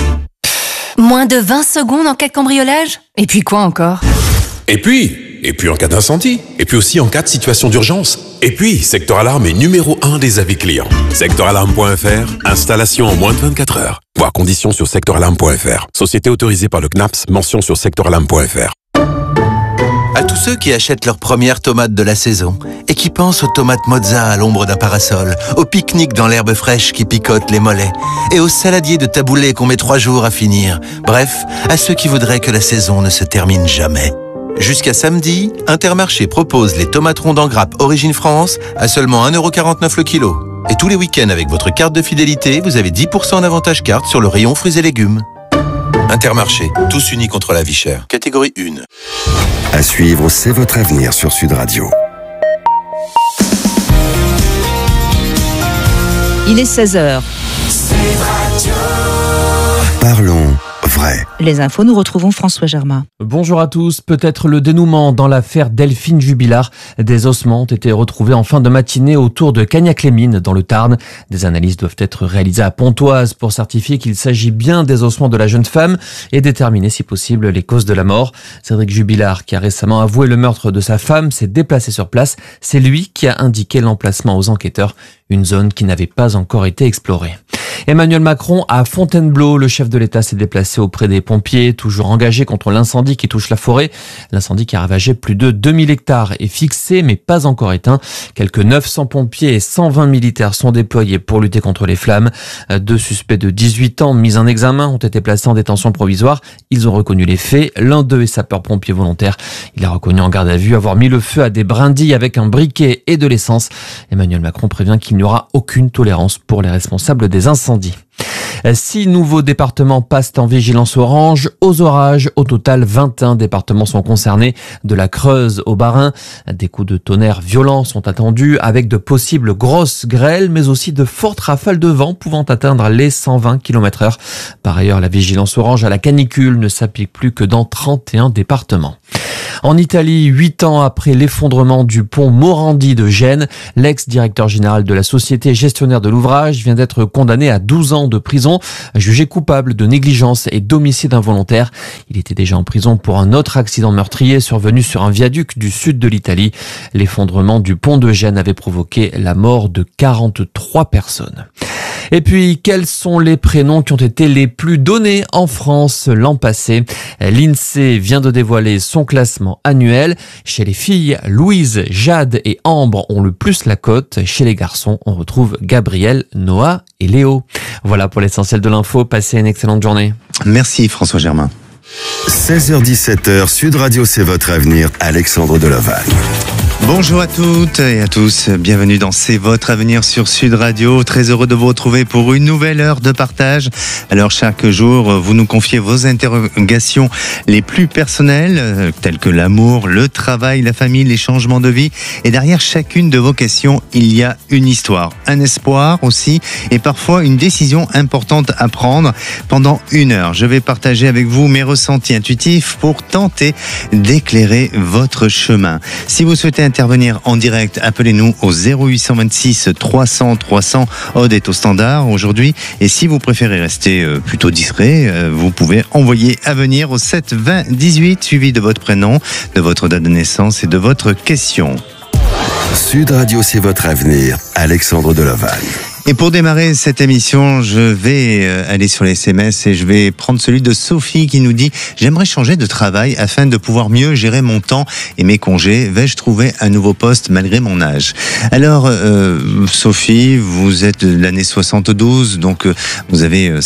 Moins de 20 secondes en cas de cambriolage ? Et puis quoi encore ? Et puis en cas d'incendie. Et puis aussi en cas de situation d'urgence. Et puis, Sector Alarme est numéro 1 des avis clients. Sectoralarme.fr, installation en moins de 24 heures. Voir conditions sur sectoralarme.fr. Société autorisée par le CNAPS, mention sur sectoralarme.fr. À tous ceux qui achètent leurs premières tomates de la saison et qui pensent aux tomates mozza à l'ombre d'un parasol, au pique-nique dans l'herbe fraîche qui picote les mollets et aux saladiers de taboulé qu'on met 3 jours à finir. Bref, à ceux qui voudraient que la saison ne se termine jamais. Jusqu'à samedi, Intermarché propose les tomates rondes en grappe Origine France à seulement 1,49€ le kilo. Et tous les week-ends avec votre carte de fidélité, vous avez 10% d'avantage carte sur le rayon fruits et légumes. Intermarché, tous unis contre la vie chère. Catégorie 1. À suivre, c'est votre avenir sur Sud Radio. Il est 16h. Parlons vrai. Les infos, nous retrouvons François Germain. Bonjour à tous. Peut-être le dénouement dans l'affaire Delphine Jubilard. Des ossements ont été retrouvés en fin de matinée autour de Cagnac-les-Mines dans le Tarn. Des analyses doivent être réalisées à Pontoise pour certifier qu'il s'agit bien des ossements de la jeune femme et déterminer si possible les causes de la mort. Cédric Jubilard, qui a récemment avoué le meurtre de sa femme, s'est déplacé sur place. C'est lui qui a indiqué l'emplacement aux enquêteurs, une zone qui n'avait pas encore été explorée. Emmanuel Macron à Fontainebleau. Le chef de l'État s'est déplacé auprès des pompiers, toujours engagés contre l'incendie qui touche la forêt. L'incendie qui a ravagé plus de 2000 hectares est fixé mais pas encore éteint. Quelques 900 pompiers et 120 militaires sont déployés pour lutter contre les flammes. 2 suspects de 18 ans mis en examen ont été placés en détention provisoire. Ils ont reconnu les faits. L'un d'eux est sapeur-pompier volontaire. Il a reconnu en garde à vue avoir mis le feu à des brindilles avec un briquet et de l'essence. Emmanuel Macron prévient qu'il n'y aura aucune tolérance pour les responsables des incendies. 6 nouveaux départements passent en vigilance orange aux orages. Au total, 21 départements sont concernés, de la Creuse au Bas-Rhin. Des coups de tonnerre violents sont attendus avec de possibles grosses grêles, mais aussi de fortes rafales de vent pouvant atteindre les 120 km/h. Par ailleurs, la vigilance orange à la canicule ne s'applique plus que dans 31 départements. En Italie, 8 ans après l'effondrement du pont Morandi de Gênes, l'ex-directeur général de la société gestionnaire de l'ouvrage vient d'être condamné à 12 ans de prison, jugé coupable de négligence et d'homicide involontaire. Il était déjà en prison pour un autre accident meurtrier survenu sur un viaduc du sud de l'Italie. L'effondrement du pont de Gênes avait provoqué la mort de 43 personnes. Et puis, quels sont les prénoms qui ont été les plus donnés en France l'an passé? L'INSEE vient de dévoiler son classement annuel. Chez les filles, Louise, Jade et Ambre ont le plus la cote. Chez les garçons, on retrouve Gabriel, Noah et Léo. Voilà pour l'essentiel de l'info. Passez une excellente journée. Merci François Germain. 16h-17h, Sud Radio, c'est votre avenir. Alexandre Delovac. Bonjour à toutes et à tous, bienvenue dans C'est votre avenir sur Sud Radio. Très heureux de vous retrouver pour une nouvelle heure de partage. Alors chaque jour, vous nous confiez vos interrogations les plus personnelles, telles que l'amour, le travail, la famille, les changements de vie. Et derrière chacune de vos questions, il y a une histoire, un espoir aussi, et parfois une décision importante à prendre. Pendant une heure, je vais partager avec vous mes ressentis intuitifs pour tenter d'éclairer votre chemin. Si vous souhaitez intervenir en direct, appelez-nous au 0826 300 300. Aude est au standard aujourd'hui. Et si vous préférez rester plutôt discret, vous pouvez envoyer à venir au 7 20 18 suivi de votre prénom, de votre date de naissance et de votre question. Sud Radio, c'est votre avenir. Alexandre Delovac. Et pour démarrer cette émission, je vais aller sur les SMS et je vais prendre celui de Sophie qui nous dit « J'aimerais changer de travail afin de pouvoir mieux gérer mon temps et mes congés. Vais-je trouver un nouveau poste malgré mon âge ?» Alors, Sophie, vous êtes de l'année 72, donc vous avez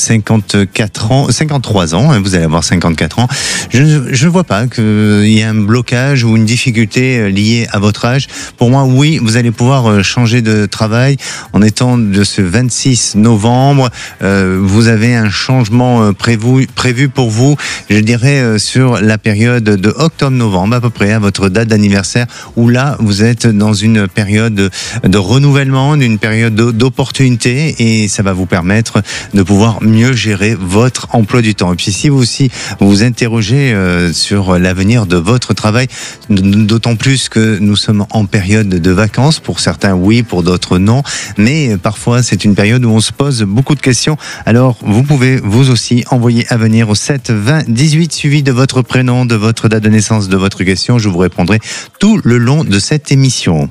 53 ans, vous allez avoir 54 ans. Je ne vois pas qu'il y ait un blocage ou une difficulté liée à votre âge. Pour moi, oui, vous allez pouvoir changer de travail en étant de ce 26 novembre. Vous avez un changement prévu pour vous, je dirais, sur la période de octobre-novembre, à peu près, à votre date d'anniversaire, où là, vous êtes dans une période de renouvellement, une période d'opportunité, et ça va vous permettre de pouvoir mieux gérer votre emploi du temps. Et puis, si vous aussi vous interrogez sur l'avenir de votre travail, d'autant plus que nous sommes en période de vacances, pour certains oui, pour d'autres non, mais parfois c'est une période où on se pose beaucoup de questions. Alors vous pouvez vous aussi envoyer à venir au 7 20 18 suivi de votre prénom, de votre date de naissance, de votre question. Je vous répondrai tout le long de cette émission.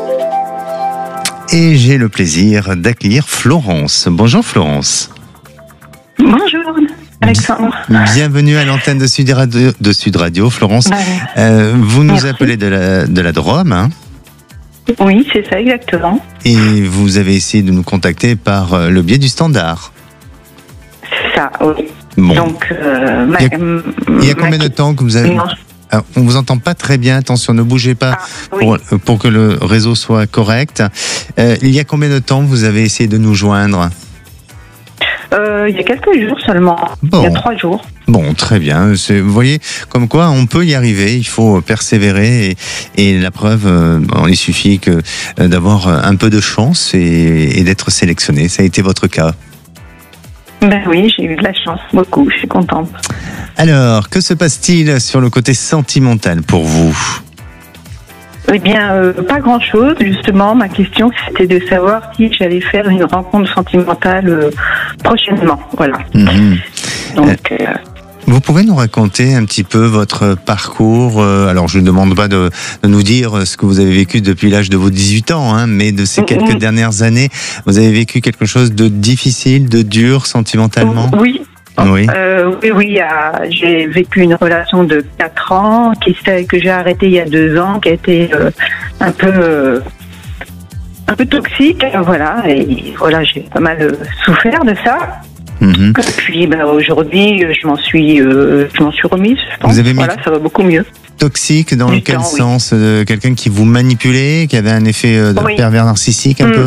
Et j'ai le plaisir d'accueillir Florence. Bonjour Florence. Bonjour Alexandre. Bienvenue à l'antenne de Sud Radio, Florence. Vous nous appelez de la Drôme, hein? Oui, c'est ça, exactement. Et vous avez essayé de nous contacter par le biais du standard. C'est ça, oui. Bon. Donc, il y a combien de temps que vous avez... Alors, on vous entend pas très bien, attention, ne bougez pas pour que le réseau soit correct. Il y a combien de temps vous avez essayé de nous joindre ? Il y a quelques jours seulement. Bon. Il y a 3 jours. Bon, très bien. Vous voyez, comme quoi on peut y arriver, il faut persévérer et la preuve, il suffit d'avoir un peu de chance et d'être sélectionné. Ça a été votre cas. Ben oui, j'ai eu de la chance, beaucoup, je suis contente. Alors, que se passe-t-il sur le côté sentimental pour vous ? Eh bien, pas grand-chose. Justement, ma question, c'était de savoir si j'allais faire une rencontre sentimentale prochainement. Voilà. Donc... Vous pouvez nous raconter un petit peu votre parcours? Alors, je ne demande pas de nous dire ce que vous avez vécu depuis l'âge de vos 18 ans, hein, mais de ces quelques dernières années, vous avez vécu quelque chose de difficile, de dur sentimentalement? Oui. Oui, j'ai vécu une relation de 4 ans que j'ai arrêtée il y a 2 ans, qui a été un peu toxique, voilà, et voilà, j'ai pas mal souffert de ça. Et puis aujourd'hui, je m'en suis remise, je pense. Voilà, ça va beaucoup mieux. Toxique dans quel sens? Quelqu'un qui vous manipulait, qui avait un effet pervers narcissique un peu?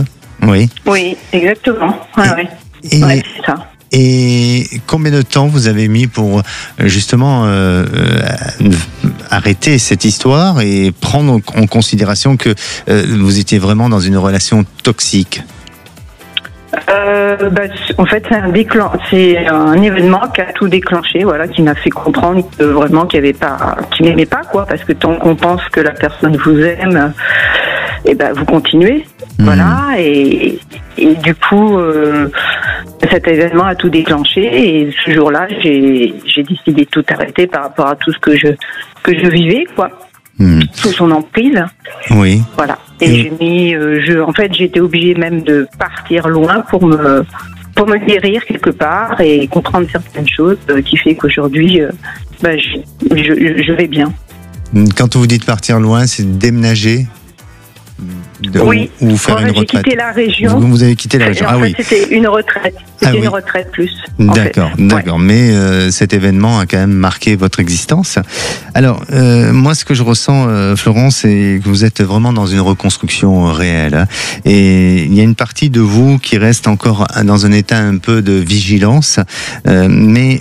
Oui. Oui, exactement. Ouais, Et, ouais, c'est ça. et combien de temps vous avez mis pour justement arrêter cette histoire et prendre en considération que vous étiez vraiment dans une relation toxique? En fait, c'est un événement qui a tout déclenché, voilà, qui m'a fait comprendre que vraiment qu'il m'aimait pas, quoi, parce que tant qu'on pense que la personne vous aime, vous continuez, voilà, et du coup, cet événement a tout déclenché, et ce jour-là, j'ai décidé de tout arrêter par rapport à tout ce que je vivais, quoi. Sous son emprise. Oui. Voilà. Et j'ai été obligée même de partir loin pour me guérir quelque part et comprendre certaines choses qui fait qu'aujourd'hui, je vais bien. Quand vous dites partir loin, c'est déménager? Oui. Ou faire une retraite. J'ai quitté la région. Vous avez quitté la région. En fait, c'était une retraite. C'était une retraite plus. D'accord, d'accord. Ouais. Mais cet événement a quand même marqué votre existence. Alors, moi, ce que je ressens, Florence, c'est que vous êtes vraiment dans une reconstruction réelle. Hein, et il y a une partie de vous qui reste encore dans un état un peu de vigilance. Mais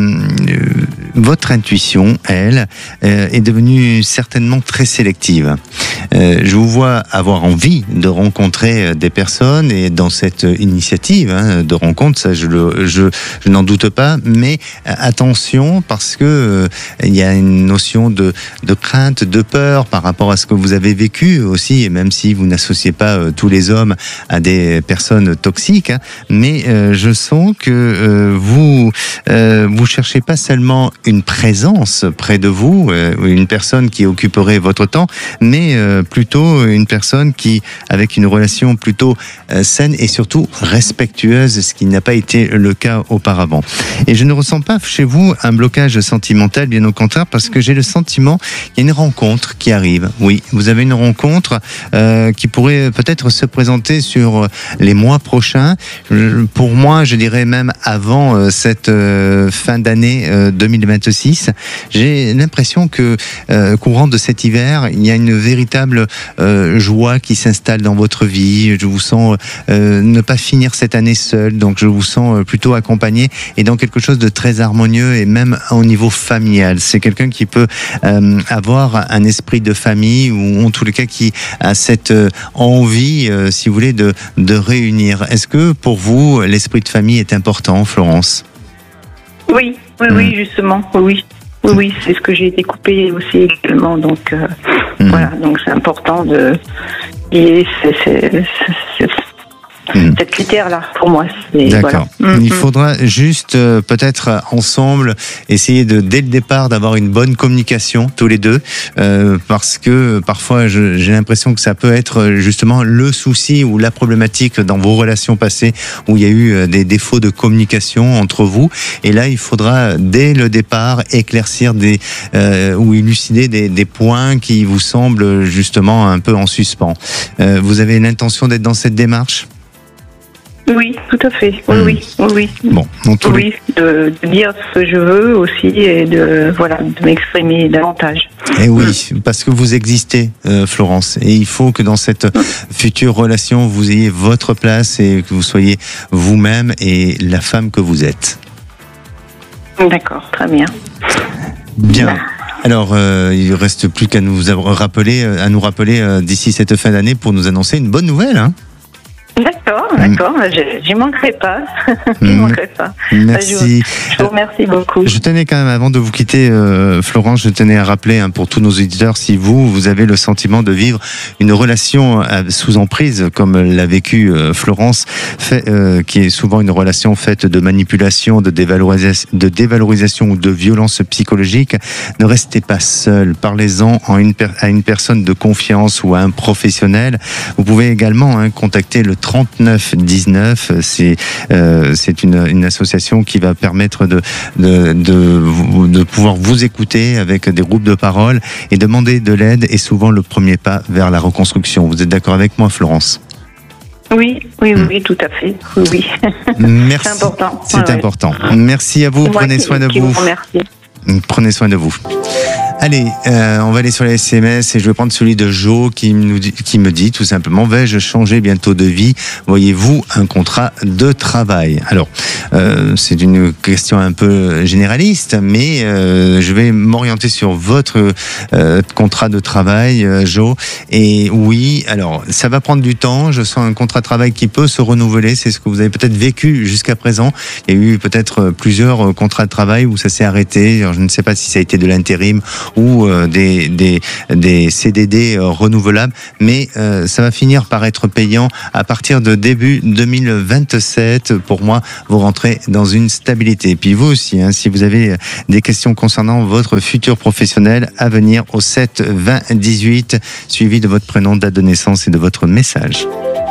votre intuition, elle, est devenue certainement très sélective. Je vous vois avoir envie de rencontrer des personnes et dans cette initiative de rencontre, ça je n'en doute pas, mais attention parce que il y a une notion de crainte, de peur par rapport à ce que vous avez vécu aussi, et même si vous n'associez pas tous les hommes à des personnes toxiques, hein, mais je sens que vous cherchez pas seulement une présence près de vous, une personne qui occuperait votre temps, mais plutôt une personne qui, avec une relation plutôt saine et surtout respectueuse, ce qui n'a pas été le cas auparavant. Et je ne ressens pas chez vous un blocage sentimental, bien au contraire, parce que j'ai le sentiment qu'il y a une rencontre qui arrive. Oui, vous avez une rencontre qui pourrait peut-être se présenter sur les mois prochains. Pour moi, je dirais même avant cette fin d'année 2026. J'ai l'impression que courant de cet hiver, il y a une véritable joie qui s'installe dans votre vie. Je vous sens ne pas finir cette année seul, donc je vous sens plutôt accompagné et dans quelque chose de très harmonieux et même au niveau familial. C'est quelqu'un qui peut avoir un esprit de famille ou en tous les cas qui a cette envie, si vous voulez, de réunir. Est-ce que pour vous, l'esprit de famille est important, Florence? Oui, justement, oui. Oui, c'est ce que j'ai découpé aussi également, donc voilà, donc c'est important de lier cette critère-là pour moi. D'accord. Voilà. Il faudra juste peut-être ensemble essayer dès le départ d'avoir une bonne communication tous les deux, parce que parfois j'ai l'impression que ça peut être justement le souci ou la problématique dans vos relations passées où il y a eu des défauts de communication entre vous. Et là, il faudra dès le départ éclaircir ou élucider des points qui vous semblent justement un peu en suspens. Vous avez l'intention d'être dans cette démarche ? Oui, tout à fait. Oui. Bon, oui, de dire ce que je veux aussi et de m'exprimer davantage. Et oui, parce que vous existez, Florence, et il faut que dans cette future relation, vous ayez votre place et que vous soyez vous-même et la femme que vous êtes. D'accord, très bien. Bien. Alors, il ne reste plus qu'à nous rappeler d'ici cette fin d'année pour nous annoncer une bonne nouvelle, hein. D'accord, j'y manquerai pas. Merci. Je vous remercie beaucoup. Je tenais quand même, avant de vous quitter, Florence, je tenais à rappeler pour tous nos auditeurs, si vous avez le sentiment de vivre une relation sous emprise, comme l'a vécu Florence, qui est souvent une relation faite de manipulation, de dévalorisation ou de violence psychologique, ne restez pas seul. Parlez-en à une personne de confiance ou à un professionnel. Vous pouvez également contacter le 3919, c'est une association qui va permettre de pouvoir vous écouter avec des groupes de parole et demander de l'aide est souvent le premier pas vers la reconstruction. Vous êtes d'accord avec moi, Florence ? Oui, tout à fait. Oui. Merci. C'est important. C'est important. Merci à vous. Prenez soin de vous. Merci. Prenez soin de vous. Allez, on va aller sur les SMS et je vais prendre celui de Jo qui me dit tout simplement: vais-je changer bientôt de vie? Voyez-vous un contrat de travail? Alors, c'est une question un peu généraliste, mais je vais m'orienter sur votre contrat de travail, Jo. Et oui, alors ça va prendre du temps. Je sens un contrat de travail qui peut se renouveler. C'est ce que vous avez peut-être vécu jusqu'à présent. Il y a eu peut-être plusieurs contrats de travail où ça s'est arrêté. Alors, je ne sais pas si ça a été de l'intérim ou des CDD renouvelables, mais ça va finir par être payant à partir de début 2027. Pour moi, vous rentrez dans une stabilité. Et puis vous aussi, hein, si vous avez des questions concernant votre futur professionnel, à venir au 7 20 18, suivi de votre prénom, date de naissance et de votre message.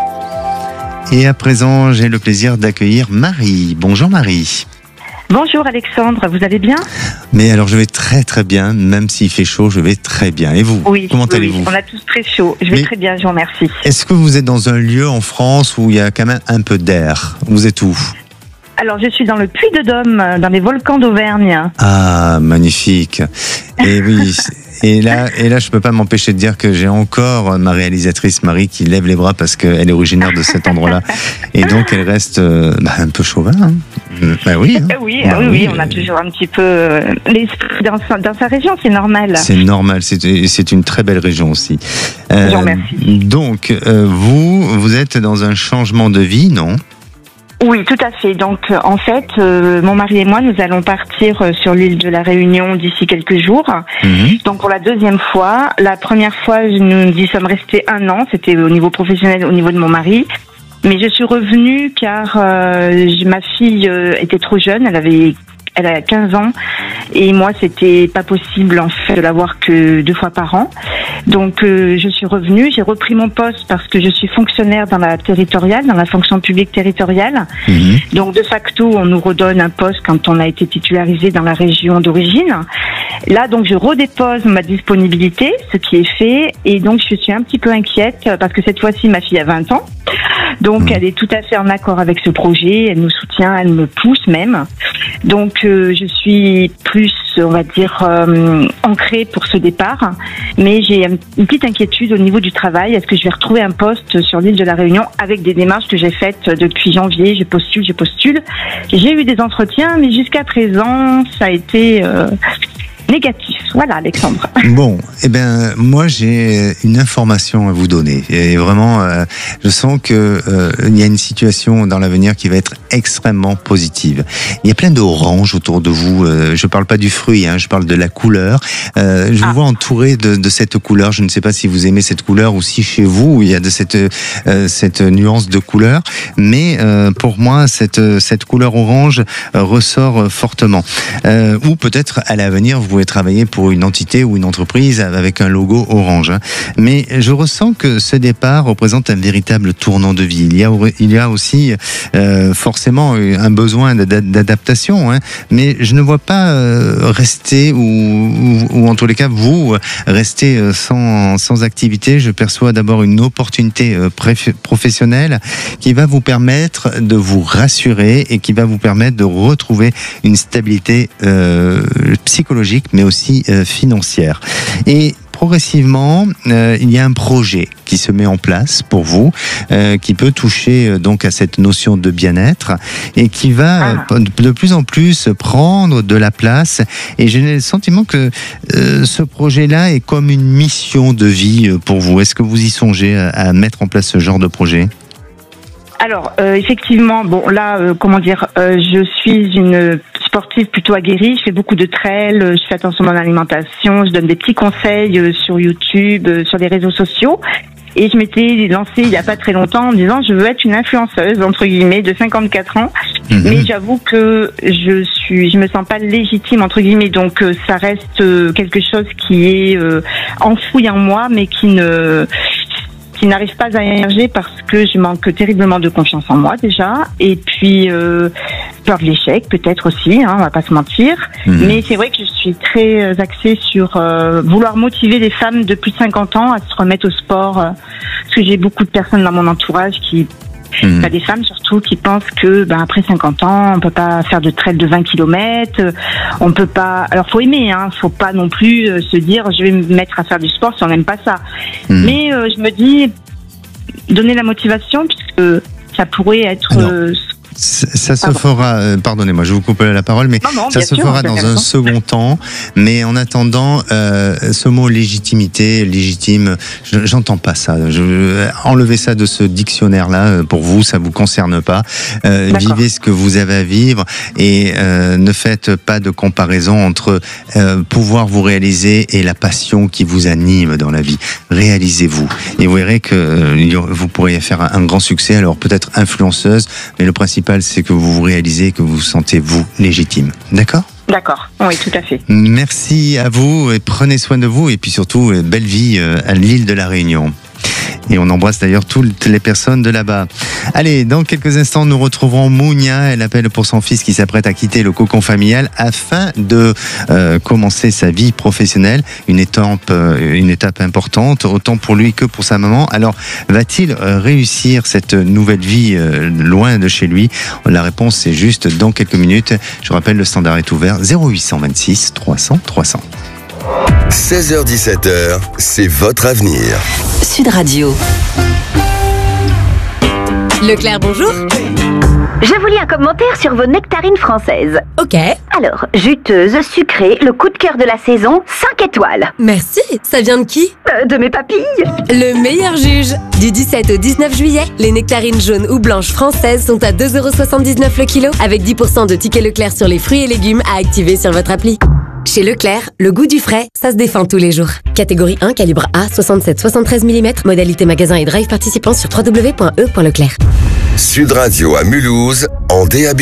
Et à présent, j'ai le plaisir d'accueillir Marie. Bonjour Marie. Bonjour Alexandre, vous allez bien? Mais alors je vais très très bien, même s'il fait chaud, je vais très bien. Et vous? Oui, comment allez-vous? On a tous très chaud, je vais très bien, je vous remercie. Est-ce que vous êtes dans un lieu en France où il y a quand même un peu d'air? Vous êtes où? Alors je suis dans le Puy-de-Dôme, dans les volcans d'Auvergne. Ah, magnifique. Et oui... Et là, je peux pas m'empêcher de dire que j'ai encore ma réalisatrice Marie qui lève les bras parce qu'elle est originaire de cet endroit-là. Et donc, elle reste un peu chauvin. Hein. Bah oui. Hein. Oui, on a toujours un petit peu l'esprit dans sa région, c'est normal. C'est normal, c'est une très belle région aussi. Je vous remercie. Donc, vous êtes dans un changement de vie, non ? Oui, tout à fait. Donc, en fait, mon mari et moi, nous allons partir sur l'île de la Réunion d'ici quelques jours. Donc, pour la deuxième fois. La première fois, nous y sommes restés 1 an. C'était au niveau professionnel, au niveau de mon mari. Mais je suis revenue car ma fille était trop jeune. Elle a 15 ans. Et moi, c'était pas possible, en fait, de la voir que 2 fois par an. Donc, je suis revenue. J'ai repris mon poste parce que je suis fonctionnaire dans la territoriale, dans la fonction publique territoriale. Donc, de facto, on nous redonne un poste quand on a été titularisé dans la région d'origine. Là, donc, je redépose ma disponibilité, ce qui est fait. Et donc, je suis un petit peu inquiète parce que cette fois-ci, ma fille a 20 ans. Donc, elle est tout à fait en accord avec ce projet. Elle nous soutient, elle me pousse même. Donc, je suis plus, on va dire, ancrée pour ce départ. Mais j'ai une petite inquiétude au niveau du travail. Est-ce que je vais retrouver un poste sur l'île de la Réunion avec des démarches que j'ai faites depuis janvier? Je postule. J'ai eu des entretiens, mais jusqu'à présent, ça a été... négatif. Voilà, Alexandre. Bon, moi j'ai une information à vous donner. Et vraiment, je sens que il y a une situation dans l'avenir qui va être extrêmement positive. Il y a plein d'oranges autour de vous. Je parle pas du fruit, je parle de la couleur. Je vous vois entouré de cette couleur. Je ne sais pas si vous aimez cette couleur ou si chez vous il y a de cette nuance de couleur. Mais pour moi, cette couleur orange ressort fortement. Ou peut-être à l'avenir, vous pouvez travailler pour une entité ou une entreprise avec un logo orange. Mais je ressens que ce départ représente un véritable tournant de vie. Il y a aussi forcément un besoin d'adaptation, mais je ne vois pas rester ou en tous les cas vous rester sans activité. Je perçois d'abord une opportunité professionnelle qui va vous permettre de vous rassurer et qui va vous permettre de retrouver une stabilité psychologique mais aussi financière. Et progressivement, il y a un projet qui se met en place pour vous, qui peut toucher donc à cette notion de bien-être et qui va de plus en plus prendre de la place. Et j'ai le sentiment que ce projet-là est comme une mission de vie pour vous. Est-ce que vous y songez à mettre en place ce genre de projet ? Alors, effectivement, je suis une sportive plutôt aguerrie. Je fais beaucoup de trail, je fais attention à mon alimentation, je donne des petits conseils sur YouTube, sur les réseaux sociaux. Et je m'étais lancée il n'y a pas très longtemps en me disant je veux être une influenceuse, entre guillemets, de 54 ans. Mais j'avoue que je me sens pas légitime, entre guillemets. Donc, ça reste quelque chose qui est enfoui en moi, mais qui n'arrive pas à émerger parce que je manque terriblement de confiance en moi déjà, et puis peur de l'échec peut-être aussi, on va pas se mentir. Mais c'est vrai que je suis très axée sur vouloir motiver les femmes de plus de 50 ans à se remettre au sport, parce que j'ai beaucoup de personnes dans mon entourage qui T'as des femmes surtout qui pensent que après 50 ans, on peut pas faire de trail de 20 km, on peut pas. Alors faut aimer, faut pas non plus se dire je vais me mettre à faire du sport si on n'aime pas ça. Mais je me dis donner la motivation puisque ça pourrait être. Ça se fera, pardonnez-moi, je vous coupe la parole, mais ça se fera dans un second temps. Mais en attendant, ce mot légitimité, légitime, j'entends pas ça. Enlevez ça de ce dictionnaire-là. Pour vous, ça vous concerne pas. Vivez ce que vous avez à vivre et ne faites pas de comparaison entre pouvoir vous réaliser et la passion qui vous anime dans la vie. Réalisez-vous et vous verrez que vous pourriez faire un grand succès. Alors peut-être influenceuse, mais le principe c'est que vous vous réalisez, que vous vous sentez vous légitime. D'accord ? D'accord, oui, tout à fait. Merci à vous et prenez soin de vous et puis surtout belle vie à l'île de la Réunion. Et on embrasse d'ailleurs toutes les personnes de là-bas. Allez, dans quelques instants, nous retrouverons Mounia. Elle appelle pour son fils qui s'apprête à quitter le cocon familial afin de commencer sa vie professionnelle. Une étape importante, autant pour lui que pour sa maman. Alors, va-t-il réussir cette nouvelle vie loin de chez lui ? La réponse, c'est juste dans quelques minutes. Je rappelle, le standard est ouvert 0826 300 300. 16h-17h, c'est votre avenir. Sud Radio. Leclerc, bonjour. Je vous lis un commentaire sur vos nectarines françaises. Ok. Alors, juteuse, sucrée, le coup de cœur de la saison, 5 étoiles. Merci. Ça vient de qui ? De mes papilles. Le meilleur juge. Du 17 au 19 juillet, les nectarines jaunes ou blanches françaises sont à 2,79€ le kilo, avec 10% de tickets Leclerc sur les fruits et légumes à activer sur votre appli. Chez Leclerc, le goût du frais, ça se défend tous les jours. Catégorie 1, calibre A, 67-73 mm, modalité magasin et drive participant sur www.e.leclerc. Sud Radio à Mulhouse, en DAB+.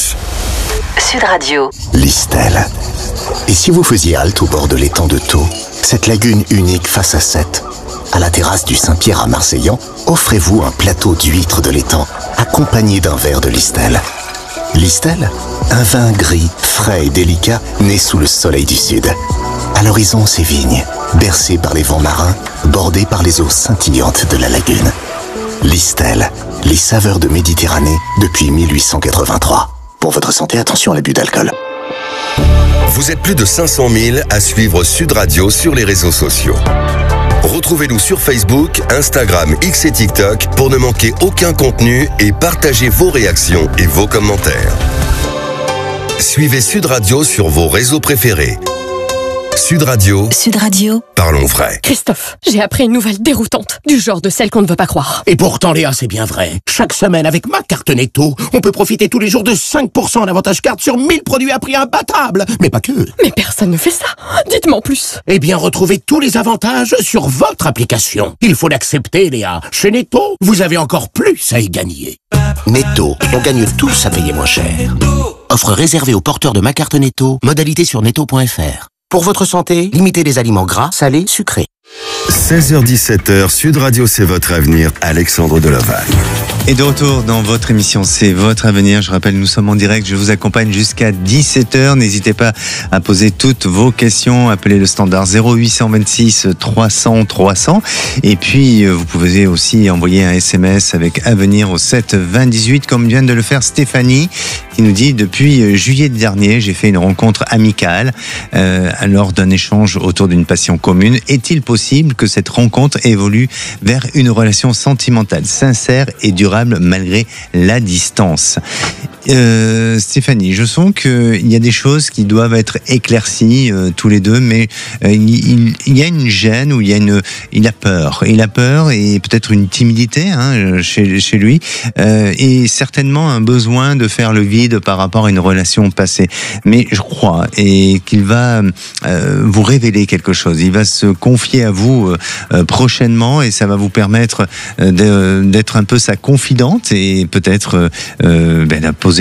Sud Radio. Listel. Et si vous faisiez halte au bord de l'étang de Thau, cette lagune unique face à Sète, à la terrasse du Saint-Pierre à Marseillan, offrez-vous un plateau d'huîtres de l'étang, accompagné d'un verre de Listel. Listel, un vin gris, frais et délicat, né sous le soleil du sud. À l'horizon, ces vignes, bercées par les vents marins, bordées par les eaux scintillantes de la lagune. Listel, les saveurs de Méditerranée depuis 1883. Pour votre santé, attention à l'abus d'alcool. Vous êtes plus de 500 000 à suivre Sud Radio sur les réseaux sociaux. Retrouvez-nous sur Facebook, Instagram, X et TikTok pour ne manquer aucun contenu et partagez vos réactions et vos commentaires. Suivez Sud Radio sur vos réseaux préférés. Sud Radio. Sud Radio. Parlons vrai. Christophe, j'ai appris une nouvelle déroutante, du genre de celle qu'on ne veut pas croire. Et pourtant, Léa, c'est bien vrai. Chaque semaine, avec ma carte Netto, on peut profiter tous les jours de 5% d'avantage carte sur 1000 produits à prix imbattable. Mais pas que. Mais personne ne fait ça. Dites-moi en plus. Eh bien, retrouvez tous les avantages sur votre application. Il faut l'accepter, Léa. Chez Netto, vous avez encore plus à y gagner. Netto, on gagne tous à payer moins cher. Offre réservée aux porteurs de ma carte Netto. Modalité sur netto.fr. Pour votre santé, limitez les aliments gras, salés, sucrés. 16h-17h, Sud Radio, c'est votre avenir. Alexandre Delovac. Et de retour dans votre émission, c'est votre avenir. Je rappelle, nous sommes en direct. Je vous accompagne jusqu'à 17h. N'hésitez pas à poser toutes vos questions. Appelez le standard 0826 300 300. Et puis, vous pouvez aussi envoyer un SMS avec avenir au 7 20 18, comme vient de le faire Stéphanie, qui nous dit: depuis juillet dernier, j'ai fait une rencontre amicale lors d'un échange autour d'une passion commune. Est-il possible que cette rencontre évolue vers une relation sentimentale, sincère et durable malgré la distance? Stéphanie, je sens qu'il y a des choses qui doivent être éclaircies tous les deux, mais il y a une gêne ou il a peur. Il a peur et peut-être une timidité chez lui, et certainement un besoin de faire le vide par rapport à une relation passée. Mais je crois qu'il va vous révéler quelque chose. Il va se confier à vous prochainement et ça va vous permettre d'être un peu sa confidente et peut-être poser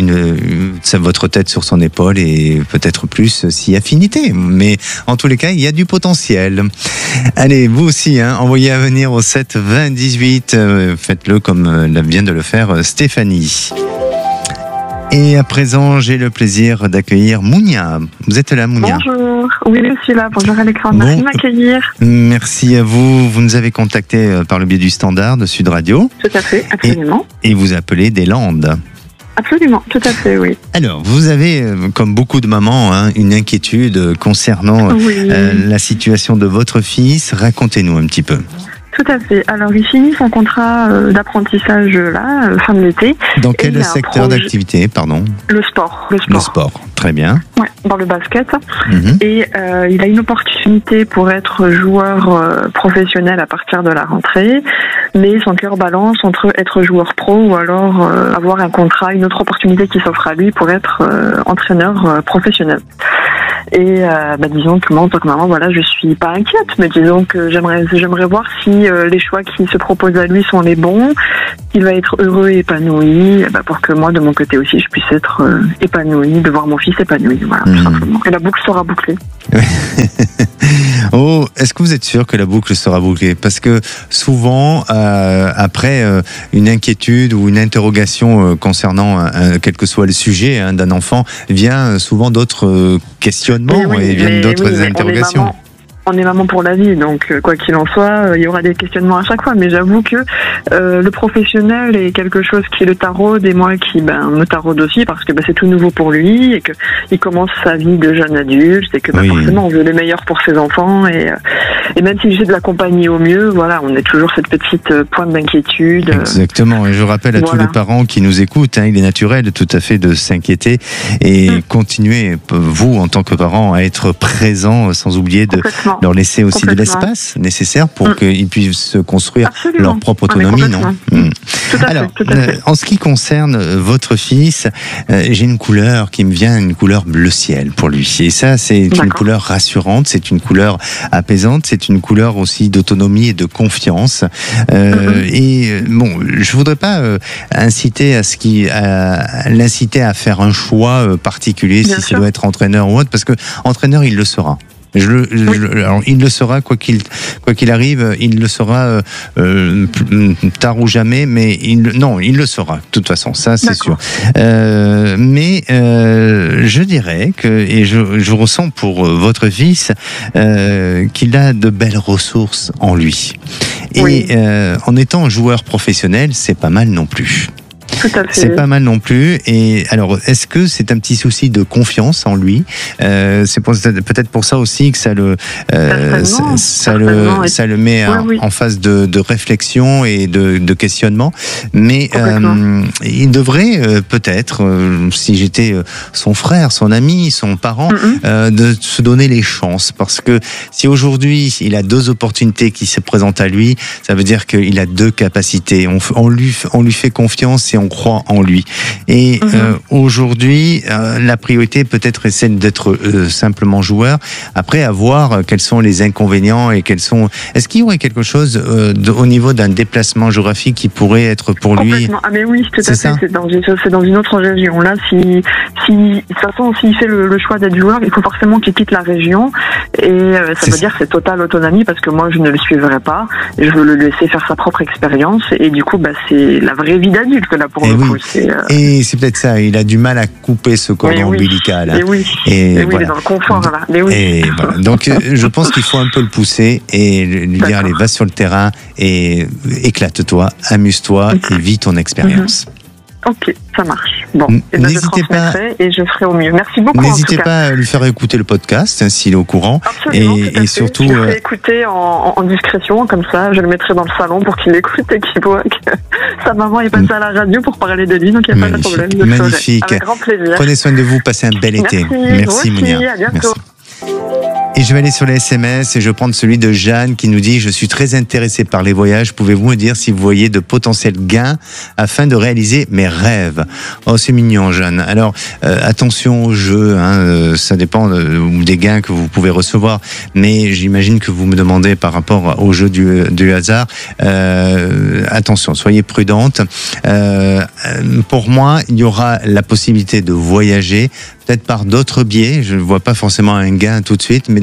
votre tête sur son épaule et peut-être plus si affinité. Mais en tous les cas, il y a du potentiel. Allez, vous aussi, envoyez à venir au 7 20 18. Faites-le comme vient de le faire Stéphanie. Et à présent, j'ai le plaisir d'accueillir Mounia. Vous êtes là, Mounia? Bonjour, oui, je suis là. Bonjour Alexandre, merci de m'accueillir. Merci à vous. Vous nous avez contacté par le biais du standard de Sud Radio. Tout à fait, absolument. Et vous appelez des Landes. Absolument, tout à fait, oui. Alors, vous avez, comme beaucoup de mamans, une inquiétude concernant la situation de votre fils. Racontez-nous un petit peu. Tout à fait. Alors, il finit son contrat d'apprentissage là, fin de l'été. Dans quel secteur d'activité, pardon? Le sport. Le sport, très bien. Ouais, dans le basket. Et il a une opportunité pour être joueur professionnel à partir de la rentrée, mais son cœur balance entre être joueur pro ou alors avoir un contrat, une autre opportunité qui s'offre à lui pour être entraîneur professionnel. Et disons que moi, en tant que maman, voilà, je suis pas inquiète, mais disons que j'aimerais voir si les choix qui se proposent à lui sont les bons, qu'il va être heureux et épanoui, pour que moi, de mon côté aussi, je puisse être épanouie, de voir mon fils épanoui, voilà, tout simplement. Et la boucle sera bouclée. Oh, est-ce que vous êtes sûr que la boucle sera bouclée? Parce que souvent, après une inquiétude ou une interrogation concernant quel que soit le sujet d'un enfant, vient souvent d'autres questionnements et viennent d'autres interrogations. On est maman pour la vie, donc quoi qu'il en soit, il y aura des questionnements à chaque fois. Mais j'avoue que le professionnel est quelque chose qui le taraude et moi qui me taraude aussi parce que c'est tout nouveau pour lui et que il commence sa vie de jeune adulte et que forcément on veut le meilleur pour ses enfants et même si j'essaie de l'accompagner au mieux, voilà, on est toujours cette petite pointe d'inquiétude. Exactement. Et je rappelle à tous les parents qui nous écoutent, il est naturel tout à fait de s'inquiéter et continuer vous en tant que parents à être présents sans oublier de leur laisser aussi de l'espace nécessaire pour qu'ils puissent se construire leur propre autonomie, non? Alors, en ce qui concerne votre fils, j'ai une couleur qui me vient, une couleur bleu ciel pour lui. Et ça, c'est une couleur rassurante, c'est une couleur apaisante, c'est une couleur aussi d'autonomie et de confiance. Et bon, je voudrais pas inciter l'inciter à faire un choix particulier, si ça doit être entraîneur ou autre, parce que entraîneur, il le sera. Alors, il le sera quoi qu'il arrive, il le sera tard ou jamais, mais il le sera de toute façon, ça c'est sûr. Mais je dirais que, et je ressens pour votre fils qu'il a de belles ressources en lui. Et en étant joueur professionnel, c'est pas mal non plus. C'est pas mal non plus. Et alors, est-ce que c'est un petit souci de confiance en lui? C'est peut-être pour ça aussi que ça le met en phase de réflexion et de questionnement. Mais il devrait peut-être, si j'étais son frère, son ami, son parent, de se donner les chances. Parce que si aujourd'hui il a deux opportunités qui se présentent à lui, ça veut dire qu'il a deux capacités. On lui fait confiance et on croit en lui. Et aujourd'hui, la priorité peut-être c'est d'être simplement joueur. Après, à voir quels sont les inconvénients et quels sont. Est-ce qu'il y aurait quelque chose au niveau d'un déplacement géographique qui pourrait être pour lui? Ah mais oui, tout à fait. C'est dans une autre région. Là, de toute façon, s'il fait le choix d'être joueur, il faut forcément qu'il quitte la région. Et ça veut dire que c'est totale autonomie parce que moi, je ne le suivrai pas. Je veux le laisser faire sa propre expérience. Et du coup, c'est la vraie vie d'adulte là pour le coup. Et c'est peut-être ça, il a du mal à couper ce cordon ombilical. Et voilà. Il est dans le confort là. Et voilà. Donc je pense qu'il faut un peu le pousser et lui dire allez, va sur le terrain et éclate-toi, amuse-toi et vis ton expérience. Ok, ça marche. Bon, n'hésitez pas et je ferai au mieux. Merci beaucoup. N'hésitez pas à lui faire écouter le podcast s'il est au courant. Absolument, et surtout. Je le ferai écouter en discrétion, comme ça, je le mettrai dans le salon pour qu'il écoute et qu'il voit que sa maman est passée à la radio pour parler de lui, donc il n'y a pas de problème. Magnifique. Avec grand plaisir. Prenez soin de vous, passez un bel été. Merci Mounia. À bientôt. Merci. Et je vais aller sur les SMS et je vais prendre celui de Jeanne qui nous dit « Je suis très intéressée par les voyages. Pouvez-vous me dire si vous voyez de potentiels gains afin de réaliser mes rêves ?» Oh, c'est mignon, Jeanne. Alors, attention au jeu. Ça dépend des gains que vous pouvez recevoir. Mais j'imagine que vous me demandez par rapport au jeu du hasard. Attention, soyez prudente. Pour moi, il y aura la possibilité de voyager peut-être par d'autres biais. Je ne vois pas forcément un gain tout de suite, mais dans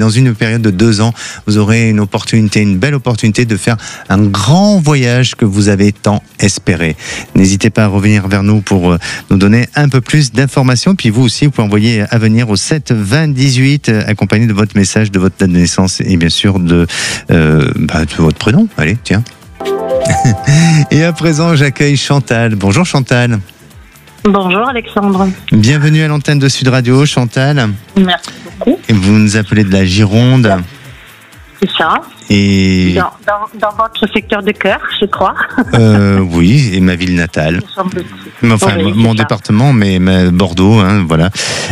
dans une période de 2 ans, vous aurez une belle opportunité de faire un grand voyage que vous avez tant espéré. N'hésitez pas à revenir vers nous pour nous donner un peu plus d'informations. Puis vous aussi, vous pouvez envoyer à venir au 7 20 18 accompagné de votre message, de votre date de naissance et bien sûr de votre prénom. Allez, tiens. Et à présent, j'accueille Chantal. Bonjour Chantal. Bonjour Alexandre. Bienvenue à l'antenne de Sud Radio, Chantal. Merci beaucoup. Et vous nous appelez de la Gironde. C'est ça. Et dans votre secteur de cœur, je crois. Oui, et ma ville natale. Enfin, oui, mon département, mais Bordeaux, hein, voilà.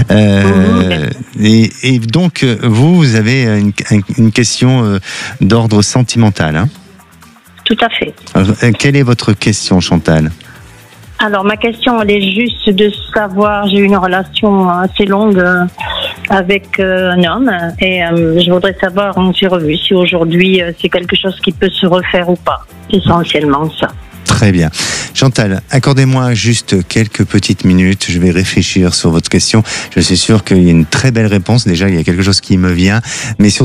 Et donc, vous avez une question d'ordre sentimental. Hein. Tout à fait. Alors, quelle est votre question, Chantal ? Alors, ma question, elle est juste de savoir, j'ai eu une relation assez longue avec un homme et je voudrais savoir, on s'est revu, si aujourd'hui c'est quelque chose qui peut se refaire ou pas. Essentiellement ça. Très bien. Chantal, accordez-moi juste quelques petites minutes. Je vais réfléchir sur votre question. Je suis sûr qu'il y a une très belle réponse. Déjà, il y a quelque chose qui me vient. Mais surtout,